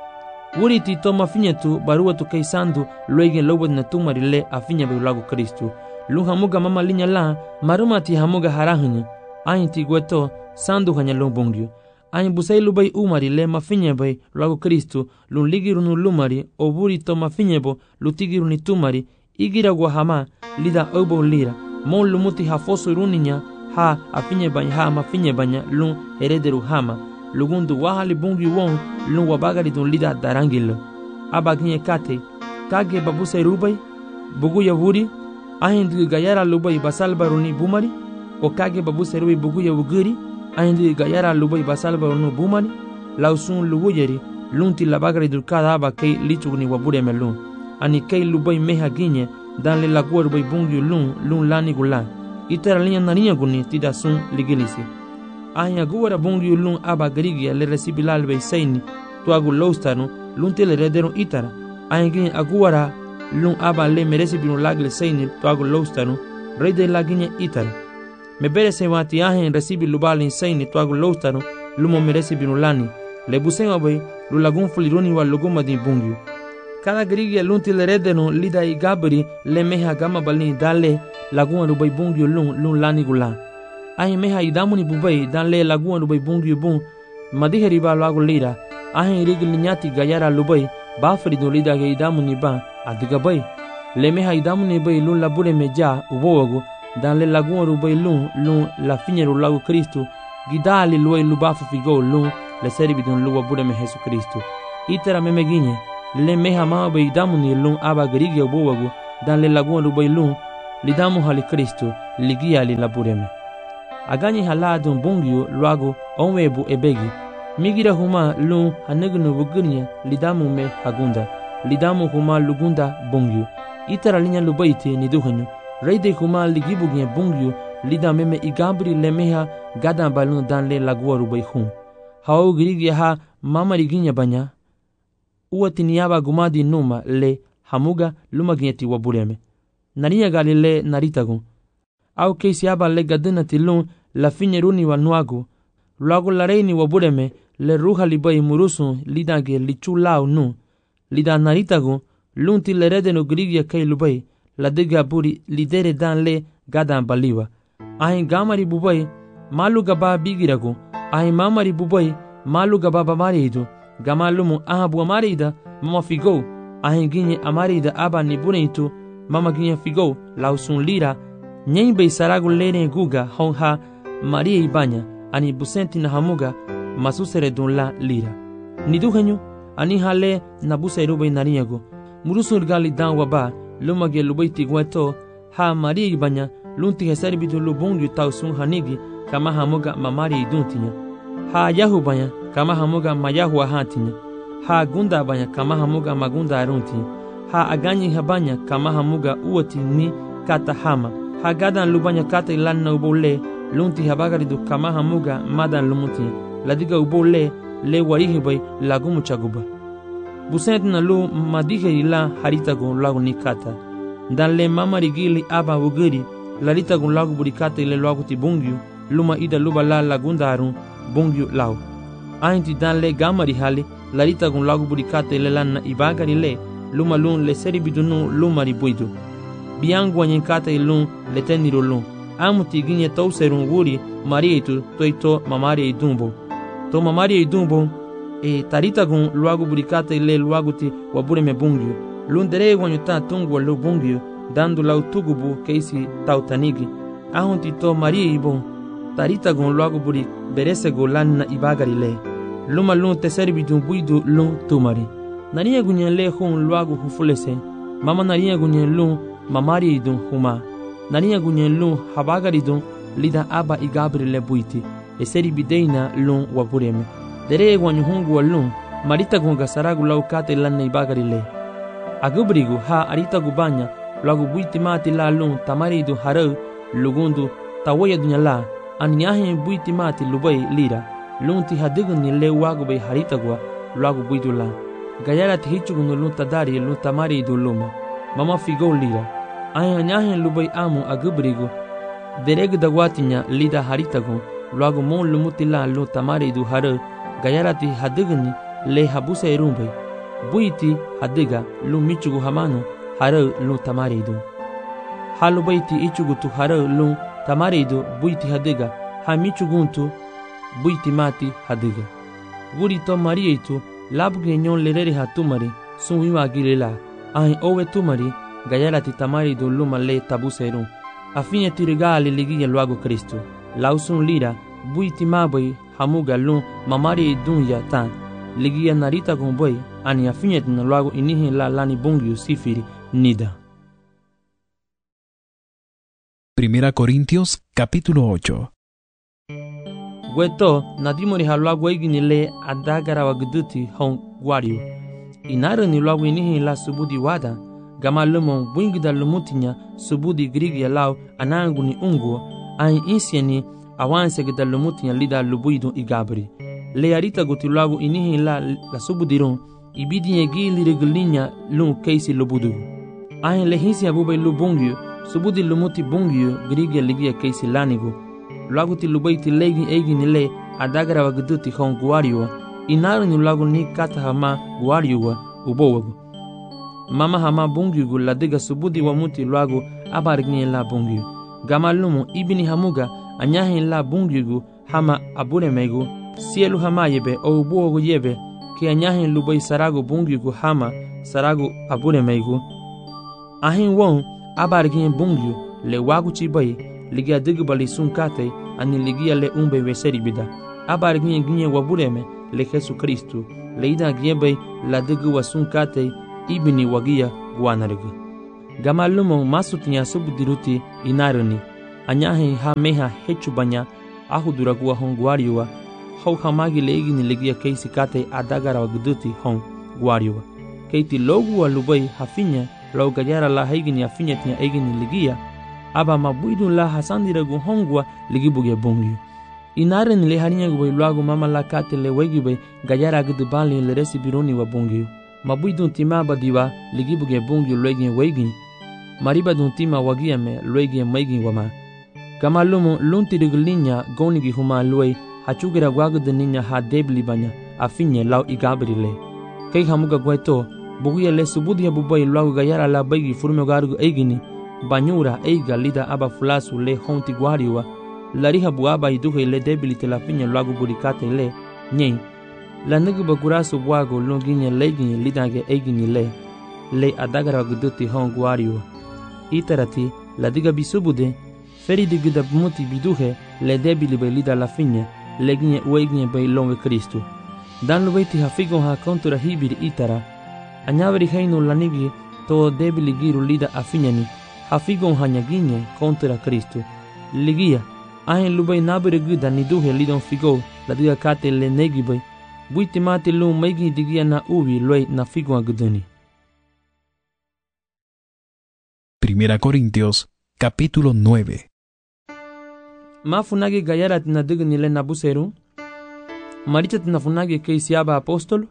wuri ti to mafinye tu baruatu kai sandu luege lobadna tumari le afinye bo lagu Kristo lu hamuga mama linya la marumati hamuga harahnya ayin ti gweto sandu hanya lombongyo ayin busai lubai umari le mafinye bai lagu Kristo lu ligirunu lumari o wuri to mafinye bo lutigiruni tumari igira gwa hama lida obo lira mon lumuti hafoso runinya ha afinye banya ha mafinye banya lun herederu hama lugundu wahali bungi won lun wabagari dun lida darangilo abaginye kate kage babusai rubai bugu ya wuri ahindu gayara lubai basalbaruni bumari o kage babusai rubai bugu ya wugiri ahindu gayara lubai basalbaruni bumari lausun luwuyeri lunti labagari dun kada aba kei lichugni wabure melun ani kei lubai meha ginye dan le lagua rubai bungi lun lani gulan itara linya narinya guni tida sun ligilisi. Ahnya guwara bungi lun aba garigia le recibi lalbe saini tuagu lostano lun tele redero itara. Ahnya gini aguwara lun aba le meresi binu lagle saini tuagu lostano rede laginya itara. Mebere se wati ahnya recibi lubalin saini tuagu lostano lumo meresi binu lani. Le busenga bai lulagun fulironi wa luguma di bungi. Cada garigia lun tele redero lida i gabri le meha gama balini dale laguan rubai bungi lun lani gula. Ahin meha idamuni bubai dan le laguan rubai bungi bun madiheri ba lagu lira. Ahin rigil nyati gayara lubai bafri do lida ge idamuni ba adiga bai. Le meha idamuni bai lun labure meja ubowago dan le laguan rubai lun la finyeru lagu Kristo gidali luai lubafu figo lun le seribi don luwa bude me Jesu Kristo. Itera memeginye le meha ma bai idamuni lun aba garigia ubowago dan le laguan rubai lun lidamo hali Kristo ligia li labureme. Agani haladun bungyu luagu onwebu ebegi. Migira huma lun hanegnu bugunya lidamu me hagunda. Lidamu huma lugunda bungyu. Itara linya lubaiti niduhanyu. Reide huma ligibugia bungyu lidame me igabri lemeha gadan balun dan le lagua rubai hun. Hau girigia ha mama riginya banya. Uati niaba gumadi numa le hamuga lumagieti wabureme. Nariya galile naritagun. Au keisi aba le gadena tilun la finyeruni wa nuagu. Luagu la reini wabureme le ruha libai murusun lidage lichu lau nu. Lida naritagun lunti le redenu girigia kei lubai la diga buri lidere dan le gadan baliwa. Ahin gamari bubai malu gaba bigiragu. Ahin mamari bubai malu gaba bamaridu. Gamalumu aha bua marida mama figo. Ahin ginye amarida aba ni bureitu mama ginye figo lausun lira. Nyembe saragu lene guga honha Maria ibanya ani busenti na hamuga masusere dun la lira. Niduhenyu ani hale na busairubai nariyago. Murusul gali dan waba lumage lubaiti gweto ha Maria ibanya lunti hesari bidu lubungu tausun hanigi kama hamuga mamari iduntinya. Ha yahu banya kama hamuga mayahu ahantinya. Ha gunda banya kama hamuga magunda aruntinya. Ha aganyi habanya kama hamuga uoti ni kata hama. Ha gadan lubanya kata ilanna ubole lunti habagaridu kama hamuga madan lumuti ladiga ubole le warihibai lagumu chaguba. Busent na lu madihe ila haritago lagu nikata. Dan le mama rigili aba ugiri laritago lagu burikata ile lagu ti bungyu luma ida luba la lagundarun bungyu lau. Ainti dan le gamari hali laritago lagu burikata ile lanna ibagari le luma lun le seri bidunu luma ribuidu. Biangu wanyenkata ilun le teniro lun. Amuti ginye tau serun wuri marieitu toito mamari idumbo. To mamari idumbo taritagun luagu burikata ile luagu ti wabureme bungyu. Lundere wanyuta tungu lu bungyu dandu lau tugubu keisi tautanigi. Ahunti to marie ibon taritagun luagu buri beresego lanna ibagari le. Luma lun teseri bidun buidu lun tumari. Nariya gunyen le hun luagu hufulese. Mama nariya gunyen lun mamari idun huma. Nariya gunyen lun habagari dun lida aba igabri le buiti. Eseri bideina lun wabureme. Dere wanyu hungu lun marita gunga saragu lau kate lanna ibagari le. Agubrigu ha arita gubanya lagu buiti mati la lun tamaridu harau lugundu tawaya dunya la anyahe buiti mati lubai lira lunti hadigun ni le wagu bai harita gua lagu buidu la gayara tihichugun lun tadari lun tamaridu luma mama figo lira ay anyahe lubai amu agubrigu dereg dagwatinya lida harita gun lagu mon lumuti la lun tamaridu harau gayara ti hadigun le habusa irumbai buiti hadiga lu michugu hamanu harau lu tamaridu. Halu baiti ichugu tu harau lu tamaridu buiti hadiga ha michuguntu buiti mati hadiga. Guri to marieitu labge nyon lerere ha tumari sunwiwa gilela ahin owe tumari gayalati tamaridu luma le tabuseru. Afinye tirigali ligiya luagu Kristo. Lausun lira buiti mabai hamuga lu mamari dunya tan. Ligia narita gumboi ani afinyet na luago inihi la lani bungyu sifiri nida. Primera Corintios capítulo 8. Weto nadimori ha luago igini le adagara wagduti hon guario. Inara ni luago inihi la subudi wada. Gama lumon bungida lumutinya subudi grigya lau anangu ni unguo. Ahin insieni awanse gida lumutinya lida lubuidu igabri. Le arita goti lagu inihi la subudirun ibidinye gili regulinya lun keisi lubudu. Ahin lehinsi abubai lubungyu subudi lumuti bungyu grigya ligia keisi lanigu. Lagu ti lubai ti legi egini le adagara wagduti hon guariwa. Inaru ni lagu ni kata hama guariwa ubowagu. Mama hama bungyu gu ladiga subudi wamuti lagu abarginye la bungyu. Gama lumu ibini hamuga anyahin la bungyu gu hama aburemegu. Sielu hama yebe o ubuogu yebe ki anyahin lubai saragu bungyu hama saragu aburemeigu. Ahin won abargin bungyu le wagu chibai ligia digbali sunkate ani ligia le umbe weseri bida. Abargin ginye wabureme le Jesu Kristu le ida giebe la digu wasunkate ibini wagia guanarigu. Gama lumo masutnya subudiruti inarani. Anyahe ha meha hechu banya ahuduragua hon guariua. Hau hamagi leigi ni legia keisi kate adagara wa guduti hon guariua. Keiti logu alubai hafinya lau gajara la haigini afinya tia eigini legia. Aba mabuidun la hasandiragu hongua ligibuge bongyu. Inarani le harinya gubai luagu mama la kate le wegibai gajara gudubali le resi bironi wa bongyu. Mabuidun tima badiwa ligibuge bongyu luegin weigin. Mariba dun tima wagiame luegin maigin wama. Kama lumu lunti rigulinya gonigi huma luei hachugira guagu de ninya ha debli banya afinye lau igabrile. Kei hamuga guaito buguya le subudia bubai luagu gajara la baigi furme garugu eigini. Banyura eiga lida aba fulasu le honti guariwa. Lariha buaba iduhe le debili te la finya luagu burikate le nyei. La nugu bagurasu buago lunginya legin lidange eigini le adagara guduti hon guariwa. Itarati la diga bisubude feri di guda muti biduhe le debili be lida la finya leginye ueginye be longe Kristu. Dan lueti hafigon ha kontura hibiri itara. Anyaveri heinu lanigi to debili giru lida afinyani. Hafigon hanyaginye kontra Kristu. Ligia, ahen lubai nabere guda niduhe lidon figo la diga kate le negibai. Buiti mate lu maigi digia na uvi loi na figon aguduni. Primera Corintios, capítulo 9. Mafunagi gayara tina digni le nabuseru. Maricha tina funagi keisiaba apostolo.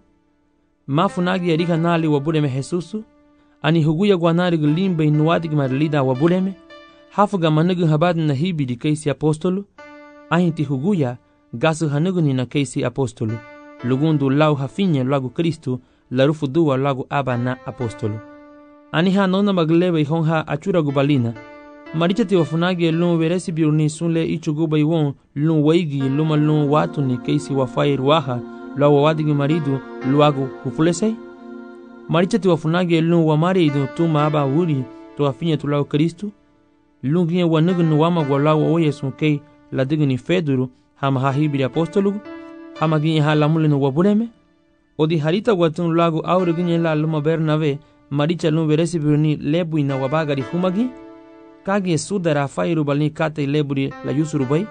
Mafunagi erika nali wabureme Jesusu. Ani huguya guanari limbe inuati marlida wabuleme. Hafuga manugu habad na hibidi keisi apostolo. Ahinti huguya gasu hanuguni na keisi apostolo. Lugundu lau hafinye lagu Kristu larufu duwa lagu aba na apostolo. Ani ha nona maglebe ihonha achura gubalina. Marichati wafunagi lun veresi biurni sunle ichuguba iwon lun waigi luma lun watu ni keisi wafai ruaha lau wawadigi maridu luagu hufulesei. Marichati wafunagi lun wamari idu tuma aba wuri to afinya tulau Kristu. Lungiye wanugunu wama walau oye sunkei la digni feduru hama hahibiri apostolugu. Hama ginye halamulinu wabuleme. Odi harita watun lagu aure ginye la luma Bernave maricha lun veresi biurni lebu ina wabagari humagi. Kage sudara fairu balni kate leburi la yusuru bay.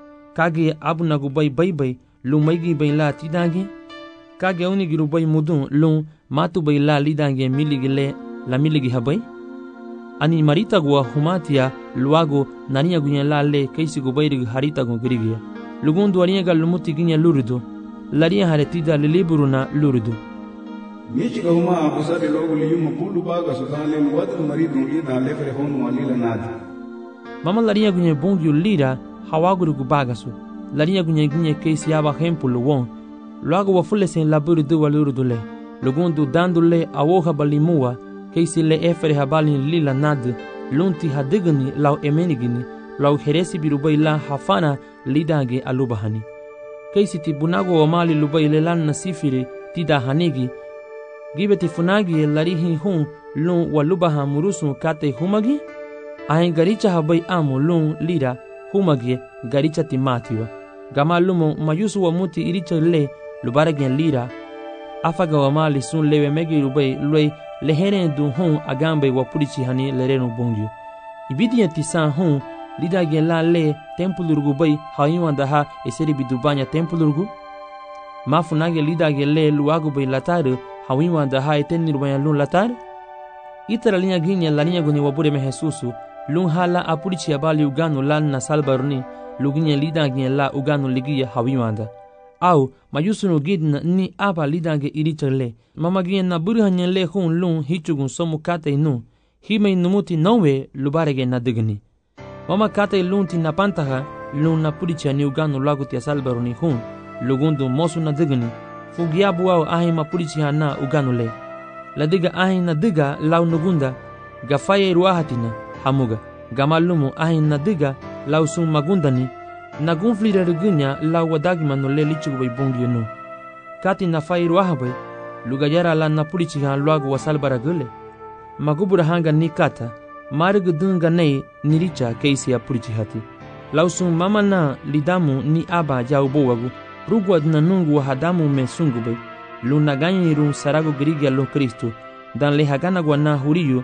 Kage abunagu bay bay lumaigi bay la tidangi. Kage unigiru bay mudun lun matu bay la lidange miligi le la miligi habay. Ani marita gua humatia luago nania gunya la le keisi gu bayrig harita gu girigia. Lugundu aniga lumuti ginya luridu. Laria haretida liliburu na luridu. Michiga huma abusari logo liyuma pulu baga sudale muwatu maridu lida lefre honu walila nadi. Mama laria gunya bongi lira hawaguru gu bagasu. Laria gunya keisi aba hempulu won. Luago wafule sen laburidu waluridu le. Lugundu dandule awoha balimua. Keisi le efere habali lila nad lunti hadigani lau emenigini lau heresi birubai la hafana lidange alubahani. Keisi tibunago wamali lubai lelan nasifiri tida hanigi. Gibeti funagi larihi hun lun walubaha murusu kate humagi. Ahen garicha habai amu lun lira humagi garicha timatiwa. Gama lumo mayusu wa muti iricha le lubaragen lira. Afaga wamali sun lewe megi rubai luai lehere du hon agambe wapurichi hani lereno bongyu. Ibidiya tisan hon lidage la le tempulurgu bai hayuanda ha eseri bidubanya tempulurgu. Mafunage lidage le luagu bai lataru hayuanda ha etenirubanya lun latar. Itara linya ginya la linya guni wabure me Jesusu lun hala apurichi abali uganu lan na salbarni luginya lidage la uganu ligia hayuanda. Au mayusunu gidna ni aba lidange irichale. Mama gien na burhanya le hun lun hichugun somu kate inu. Hime inumuti nowe lubarege na digni. Mama kate lun ti na pantaha lun na puricha ni uganu lagu tia salbaro ni hun. Lugundu mosu na digni. Fugiabu au ahi mapurichi hana uganu le. La diga ahi na diga lau nugunda. Gafaye ruahatina hamuga. Gamalumu ahi na diga lau sun magundani. Nagunflira rigunya la wadagima no le lichugu bai bongyo no. Kati na fai ruahabai, lugayara la napurichi han luagu wasalbara gule. Magubura hanga ni kata, marigu dunga nei niricha keisi ya purichi hati. Lausun mama na lidamu ni aba jau bowagu, rugwa na nungu wahadamu me sungu bai. Lunaganyi run sarago girigia lo Kristu, dan le hagana gwa na huriyu,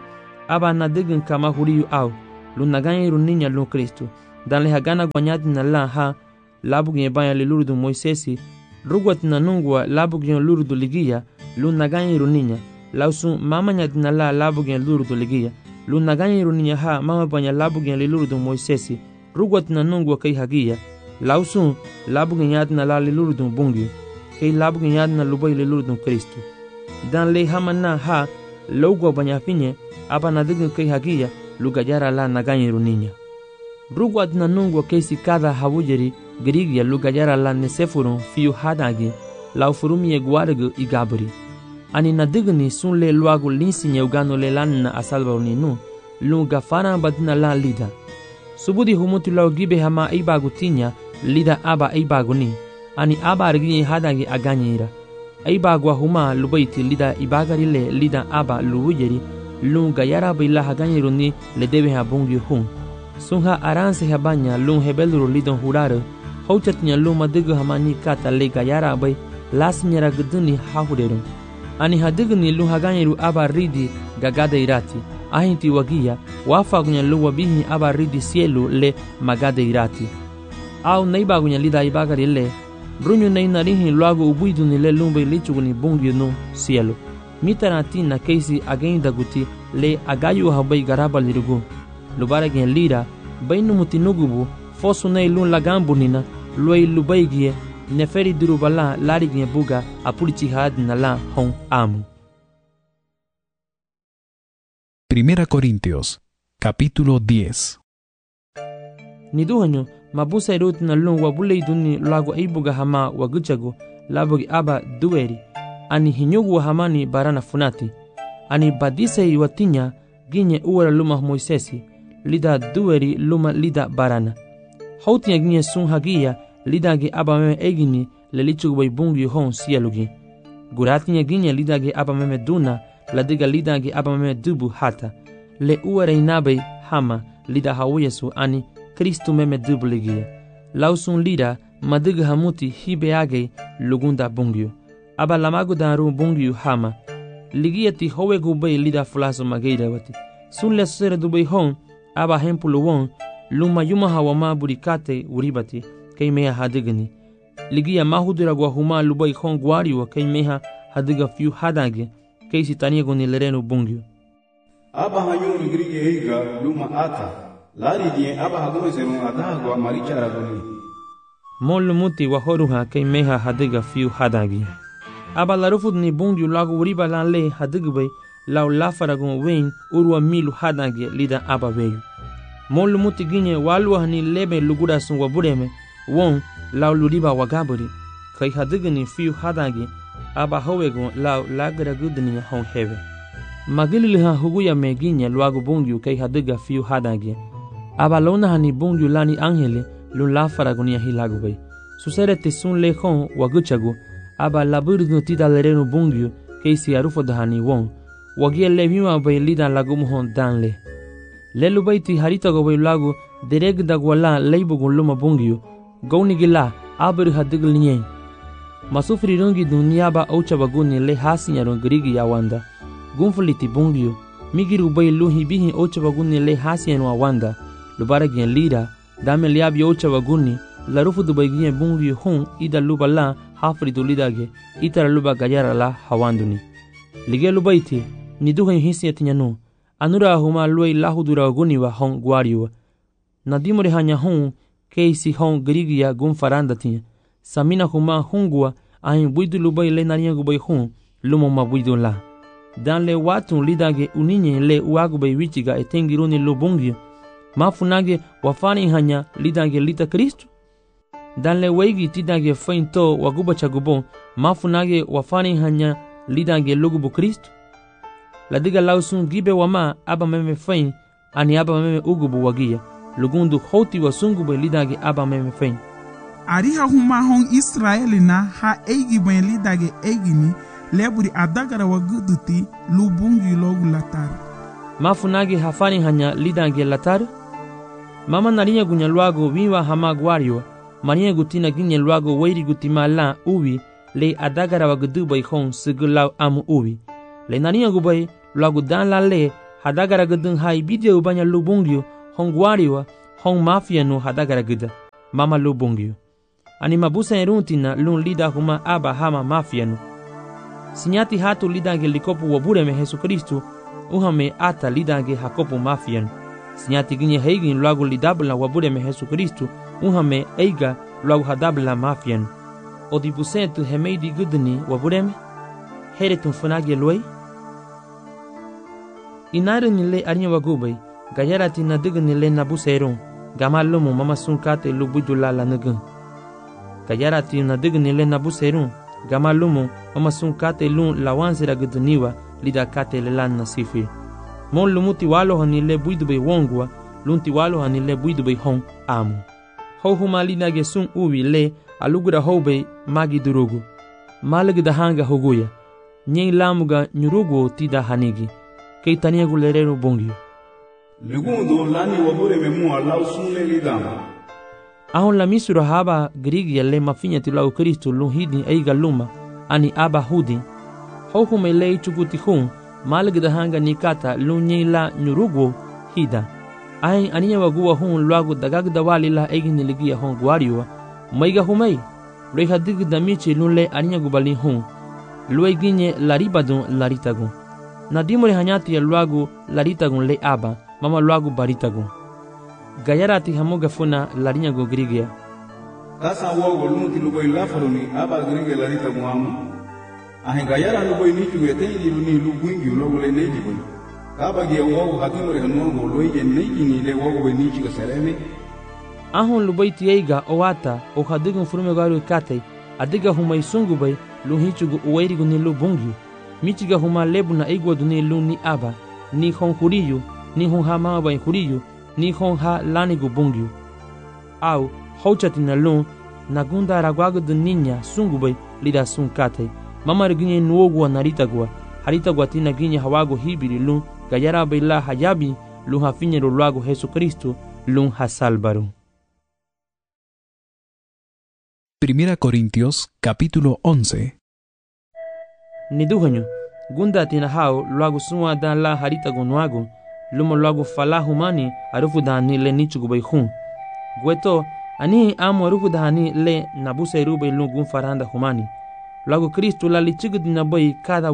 aba na digin kama huriyu au lu naganye ru ninya lu Kristo dan le hagana gwanyati na la ha labu gen banya le lurdu Moisesi rugwat na nungwa labu gen lurdu ligia lu naganye ru ninya lausu mama nyati na la labu gen lurdu ligia lu naganye ru ninya ha mama banya labu gen le lurdu Moisesi rugwat na nungwa kai hagia lausu labu gen nyati na la le lurdu bungi kai labu gen nyati na lubai le lurdu Kristo dan le hamana ha logwa banya finye aba na digin kai hagia lugajara la naganye ru ninya rugwat na nungwa kesi kada hawujeri grigia lugajara la nesefurun fiu hadagi lau furumie guargu igabri ani na digni sun le luagu linsinye ugano le lanna asalba uninu lu gafana badina la lida subudi humutu lau gibe hama ibagu tinya lida aba ibagu ni ani aba arginye hadagi aganyira ibagu huma lubaiti lida ibagari le lida aba luwujeri lu gayara bila haganyiru ni le debe habungi hun sunha aranse habanya lu hebeluru lidon hurare hauchatnya lu madigu hamani kata le gayara bai lasnyara guduni hahuderu ani hadigni lu haganyiru aba ridi gagada irati ahinti wagia wafagunya lu wabihi aba ridi sielu le magada irati au naibagunya lida ibagari le brunyu nainarihi luagu ubuiduni le lumbe lichuguni bungi no sielu mitarati na keisi again daguti le agayu habai garaba lirugu lubara gen lira bainu mutinugubu fosunai lun lagambu nina loi lubaigie neferi durubala lari gen buga apurichi had na la hon amu. Primera Corintios, capítulo 10. Niduhanyo mabusa irut na lun wabule iduni lagu aibuga hama waguchago labugi aba dueri ani hinyugu hamani barana funati ani badise iwatinya ginye uwara luma Moisesi lida dueri luma lida barana hautinya ginye sun hagia lida ge aba meme egini lelichugu bai bungi hon sielugi guratinya ginye lida ge aba meme duna ladiga lida ge aba meme dubu hata le uwara inabai hama lida hawiyesu ani Kristu meme dubu ligia lausun lida madiga hamuti hibe age lugunda bungio aba lamagu daru bungiu hama ligiati howe gubay lida fulaso mageira wati sun le sere dubay hon aba hempulu won luma yuma hawama burikate uribati kay meha hadigani ligia mahudura gwa huma lubay hon gwari wa kay meha hadiga fiu hadage kay sitania goni lereno bungiu aba hanyoni grige heiga luma ata lari die aba hagome serun adagwa marichara goni mol muti wa horuha kay meha hadiga fiu hadage aba larufud ni bungiu lagu uriba lan le hadigbe lau lafaragun wen urwa milu hadange lida aba weyu molu muti ginye walwa ni lebe lugura sun wabureme won lau luriba wagaburi kai hadigni fiu hadange aba howegun lau lagra gudni hon heve magilili ha huguya meginye lagu bungiu kai hadiga fiu hadange aba lona hani bungiu lani angele lu lafaragun ya hilagube susere tisun le hon waguchagu aba laburdu tida lerenu bungiu keisi arufo dahani won wagia leviwa bai lida lagu muhon danle lelu baiti harita go bai lagu dereg dagwala leibugun luma bungiu gauni gila abir hadigl nyen masufri rungi dunia ba aucha baguni le hasinya rongirigi ya wanda gunfuliti bungiu migiru bai luhi bihi aucha baguni le hasinya wa wanda lubara gen lida dame liabi aucha baguni larufu dubai gen bungiu hon ida lubala hafri dulidage itara luba gajara la hawanduni lige lubaiti niduhen hisiyatinyanu anura huma luai lahudura guniwa hon gwariwa nadimore hanya hon keisi hon grigia gun faranda tinya samina huma hungwa ahin buidu lubai le nariya gubai hon lumo mabuidu la dan le watun lidage uninye le uagubai wichiga etengiruni lubungi mafunage wafani hanya lidage lita Kristu dan le weigi tidage fainto waguba chagubon mafunage wafani hanya lidage lugubu Kristu ladiga lausun gibe wama aba meme fain ani aba meme ugubu wagia lugundu hoti wasungu be lidage aba meme fain ariha huma hon Israeli na ha eigi ben lidage eigini leburi adagara waguduti lubungi logu latar mafunage hafani hanya lidage latar mama narinya gunya luago wiwa hama gwario mania gutina ginye luago weiri gutima la uwi le adagara wagudu bai hon sigulaw amu uwi le narinya gubai luago dan la le hadagara gedeng hai bidia ubanya lubungyu hong guariwa hong mafia no hadagara geda mama lubungyu ani mabusa eruntina lun lida huma aba hama mafia no sinyati hatu lidange likopu wabureme Yesu Kristu uhame ata lidange hakopu mafia no sinyati ginye heigin luagu lidabla wabureme Yesu Kristu uhame eiga luagu hadabla mafia no odibusentu hemeidi gudni wabureme heretun funagi luai inare nile arnya wagubay gayarati na dig nile nabuseron gamallumu mama sunkate lubudula la nagun gayarati na dig nile nabuseron gamallumu mama sunkate lun lawansira gudniwa lida kate lelan nasifi mon lumuti walo hanile buidube wongwa lunti walo hanile buidube hon amu houhuma linage sun uwi le alugura hoube magi durugu malagda hanga hoguya nyei lamuga nyurugu tida hanigi kei tania gulerero bongio legundo lani wabure memu alau sunle lidama ahon la misura haba grigi le mafinya tilau Kristo luhidi eiga luma ani aba hudi houhuma le chukuti hun malagda hanga nikata lunyei la nyurugu hida ai ania wagua hun luagu dagagda walila egini ligia hon guariwa maiga humai reha digda michi lunle ania gubali hun luai ginye laribadun laritagun nadimore hanyati ya luagu laritagun le aba mama luagu baritagun gayarati hamoga funa larinyago grigia tasa wogo lunti lugoi lafaruni aba grigia laritagun amu ahe gayara lugoi nichu yetengi luni luguingi logo le neji boy kaba ge wogo hatimore hanongo loige neji ni le wogo we nichu sereme ahon lubai tieiga owata o hadigun furume garu katei adiga humai sungubai luhichugu uwairigu ni lubungyu michiga huma lebu na igwa duni lu ni aba ni hon huriyu ni hon ha mama bai huriyu ni hon ha lanigu bungyu au hauchati na lu nagunda ragwagu duninya sungubai lida sunkate mama riginye nuogwa naritagwa haritagwa tina ginye hawago hibiri lu gayara baila hayabi lu hafinye luagu Yesu Kristo lu hasalbaru. Primera Corintios, capítulo 11. Niduhanyo, gunda tina hao luagu suma dan la haritago nuagu, lumo luagu fala humani arufu dani le nichugu bai hun. Gweto, ani amo arufu dani le nabusa irube lungun faranda humani. Luagu Kristu la lichigudina bai kada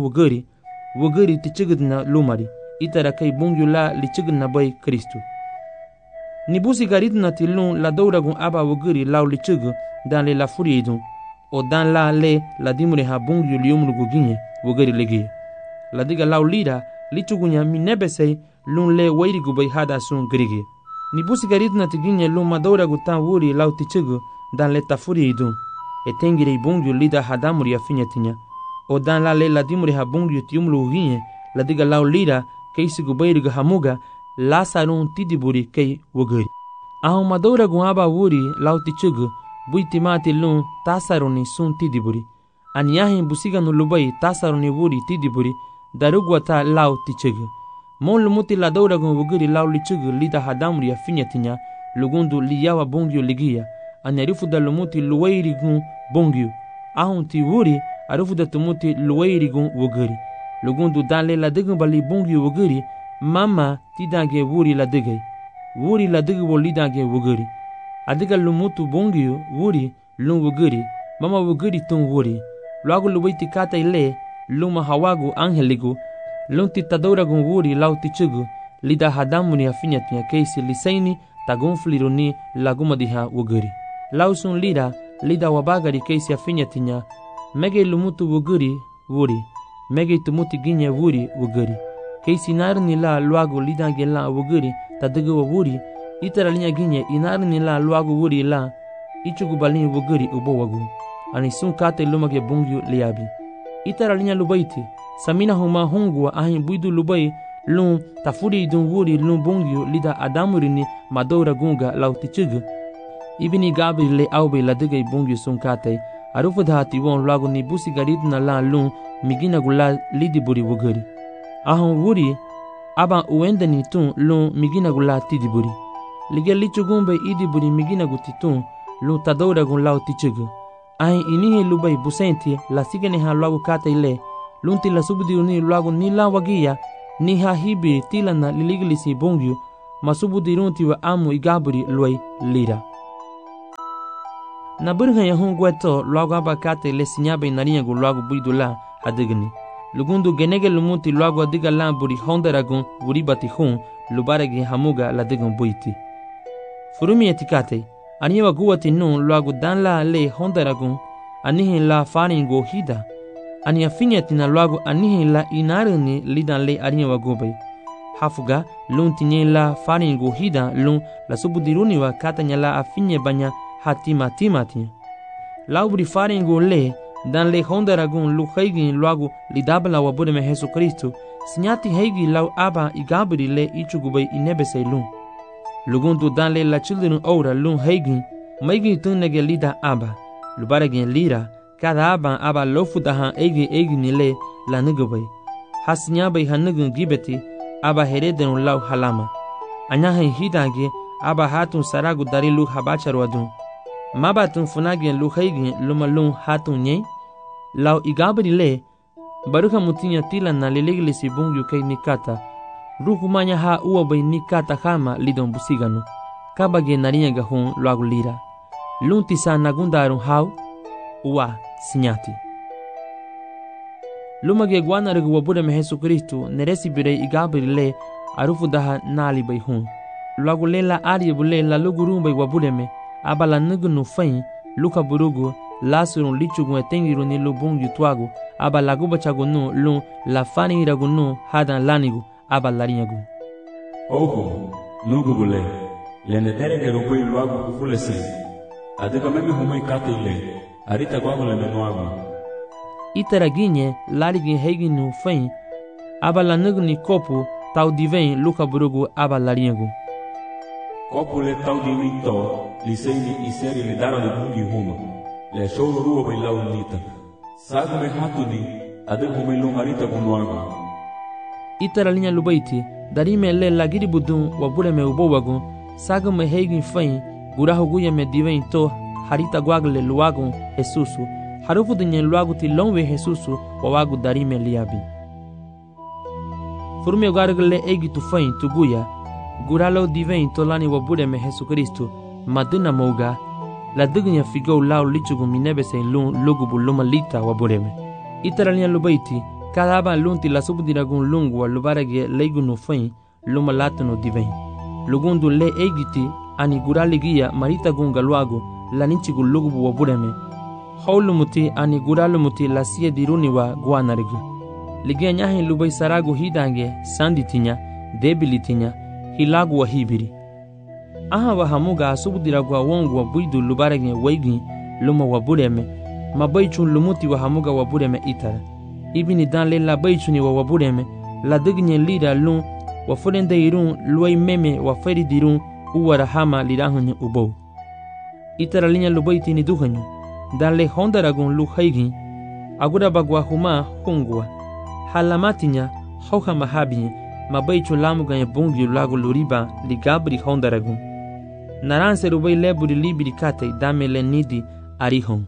wugari tichigudina lumari, itara kai bungyu la lichigudina bai Kristu. Nibusi garidna tilun la douragun aba wugari lau lichigu dan le la furiidun, o dan la dimure ha bungyu liumrugu ginye wugari legi. La diga lau lira lichugunya minebesei lun le wairigu bai hada sun grigi. Nibusi garidna tiginye lun madouragu tan wuri lau tichigu dan le ta furiidun, e tengirei bungyu lida hadamuri ya finyatinya, o dan la dimure ha bungyu tiumrugu ginye la diga lau lira keisigu bairigu hamuga lasarun tidiburi kei wugari. Ahon madouragu aba wuri lau tichigu buiti mati lun tasaruni sun tidiburi. Aniyahin busiga no lubai tasaruni wuri tidiburi darugwata lau tichigu. Mon lumuti la douragun wugiri lau lichigu lida hadamuri ya finyatinya lugundu liyawa bongyu ligia. Anyarifu da lumuti luwairigun bongyu. Ahon ti wuri arufu da tumuti luwairigun wugiri. Lugundu danle la digun bali bongyu wugiri mama tidange wuri la digay. Wuri la digu lidange wugiri. Adiga lumutu bongyu wuri lun wugiri mama wugiri tun wuri luagu luwaiti kata ile luma hawagu angeligu lun titadouragun wuri lau tichugu lida hadamuni afinyatinya keisi lisaini tagun fliruni laguma diha wugiri lau sun lida wabagari keisi afinyatinya mege lumutu wugiri wuri mege tumuti ginye wuri wugiri keisi narni la luagu lidange la wugiri tadigu wuri itara linya ginye inarni la luagu wuri la ichugu balini wugiri ubowagu ani sun kate lumage bungyu liabi itara linya lubaiti samina huma hungwa ahin buidu lubai lun tafuri dun wuri lun bungyu lida adamurini madoura gunga lautichugu ibini gabri le aube la digay bungyu sun kate arufu dhati won luagu ni busi garidna la lun migina gula lidi buri wugiri ahon wuri aba uendani tun lun migina gula tidiburi lige lichugumbe idiburi migina gutitun lu tadouragun lau tichugu ahin inihi lubai busenti la sigene ha luagu kate ile lunti la subdiuni luagu nila wagia ni ha hibiri tilana liligilisi bongyu masubudirunti wa amu igaburi luai lira. Na burha ya hongweto luagu abakate le sinyabe narinyagu luagu buidula hadigni. Lugundu genege lumuti luagu adiga lamburi hondaragun buribati hun lubaragi hamuga ladigun buiti. Furumi etikate, aniwa guwati nun luagu danla le hondaragun anihin la faringo hida. Ania finyatina luagu anihin la inarini lidan le aniwa gubay. Hafuga lun tinye la faringo hida lun la subudiruni wa katanya la afinye banya hatima timatia. Laubri faringo le dan le hondaragun lu haigin luagu lidabla wa budeme Jesu Kristo sinyati haigi lau aba igabri le ichugubay inebese lun. Lugundu dan le la children ora lun haigin maigi tunnege lida aba lubaragin lira kada aba lofudahan egi nile la nugubay hasinyabay hanugun gibeti aba hereden lau halama anyahin hidange aba hatun saragu dari lu habacharwadun mabatun funagin lu haigin lumalun hatun nye lau igabri le baruka mutinya tila na liligilisi bungyu kay nikata rukumanya ha uwabay nikata hama lidon busiganu kabage narinya gahun luagu lira luntisa nagundarun hau uwa sinyati lumage guanarigu wabudeme Jesu Kristo neresi bire igabri le arufu daha nali bay hun luagu lela ariyebule la lugurumbay wabudeme abala nugunu fain luka burugu lasurun lichugun etengiru ni lubung yutuagu aba laguba chagunu lun la fani iragunu hadan lanigu aba larinyagu. Oho, nugubule, lenetere que rupui luagu kufulese, adega meme humoi kate ile, arita guagu le menuagu. Iteraginye larigin heiginu fain aba la nuguni kopu tau divein luka burugu aba larinyagu. Kopu le tau divin to, liseini iseri le daro de bungi huma. Le shoro ruwa bai lau nita. Sagu me hatuni, adeg humai lung arita gunuagu. Itara linya lubaiti, darime le lagiri budun wabure me ubowagu, sagu me heigin fain, gurahu guya me divein to, harita guagle luagu Jesusu, harufu dinye luagu ti longwe Jesusu, wawagu darime liabi. Furme ugargle egi tu fain tu guya, guralo divein to lani wabure me Jesu Kristo, maduna mouga, la dignya figo lau lichugu minebese lun lugubu lumalita wabureme. Itaralia lubaiti, kada aba lunti la subdiragun lungu wa lubarage leigunu fain lumalatunu divein. Lugundu le egiti ani guraligia marita gunga luagu la ninchigu lugubu wabureme. Haulumuti ani guralumuti la siye diruni wa guanarigu. Ligia nyahin lubai saragu hidange sanditinya, debilitinya, hilagu wa hibiri. Aha wa hamuga subdiragu wa wongu wa buidu lubarage waigi luma wabureme, mabaichun lumuti wa hamuga wabureme itara. Ibini dan le la baichuni wa wabureme, la dignye lira lun wa furende irun luai meme wa feri dirun uwara hama lirahunye ubou. Itara linya lubaiti ni duhanyu, dan le hondaragun lu haigi, agura bagwa huma hungwa. Halamatinya hauha mahabinye, mabaichun lamuganye bungi lagu luriba ligabri hondaragun. Naranse rubai leburi libiri kate dame le nidi arihon.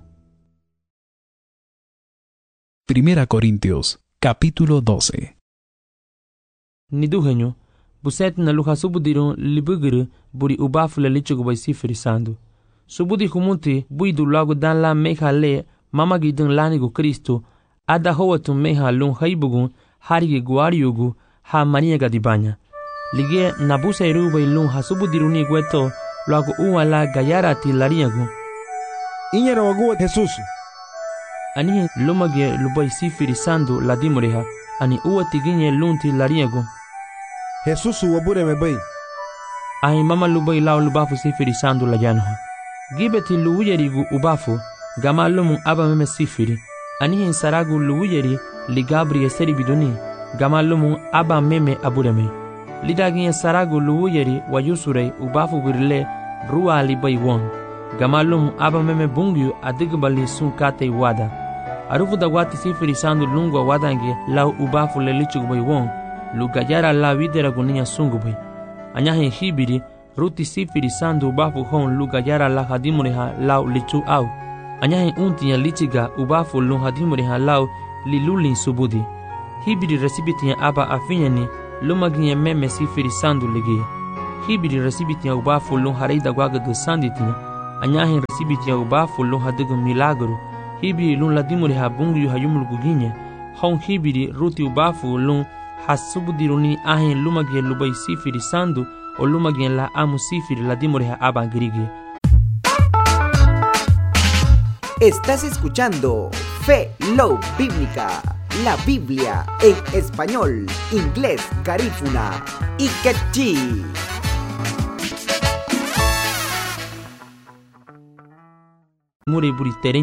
Primera Corintios, capítulo 12. Niduhenyo, buset na luha subudirun libuguru buri ubafu le lichugu bai sifiri sandu. Subudi humunti buidu lagu dan la meha le mamagidun lanigu Kristo ada howatu meha lun haibugun harigi guariyugu ha maniega dibanya. Lige nabusa irubai lun ha subudiruni gueto lagu uwa la gayarati lariyagu. Inyera waguwa Jesusu. Anihe lumage lubai sifiri sandu la dimureha, ani uwa tiginye lunti lariyagu. Jesusu wabure mebai. Ahi mama lubai lau lubafu sifiri sandu la janho. Gibeti luwuyerigu ubafu, gama lumu aba meme sifiri. Anihe saragu luwuyeri ligabri eseri biduni, gama lumu aba meme abureme. Lidaginye saragu luwuyeri wa yusurei ubafu virile ruwa libai won. Gamalum aba meme bungyu adigbali sun kate wada. Arufu da wati sifiri sandu lungwa wadange lau ubafu le lichugubay won, lugayara la videra gunia sungubay. Anyahin hibiri, ruti sifiri sandu ubafu hon lugayara la hadimureha lau lichu au. Anyahin untinya lichiga ubafu lun hadimureha lau lilulin subudi. Hibiri resibitinya aba afinyani luma ginye meme sifiri sandu lege. Hibiri resibitia ubafu lung harida guaga de sanditina. Anyahin resibitia ubafu lung hadega milagro. Hibiri lung ladimuri habungu hayumul guginye. Hong hibiri ruti ubafu lung hasubudiruni ahin luma gie lubai sifiri sandu o luma gie la amu sifiri ladimuri ha abangirige. Estás escuchando Fe Love Bíblica, la Biblia en español, inglés, garífuna y quechí. Muri buri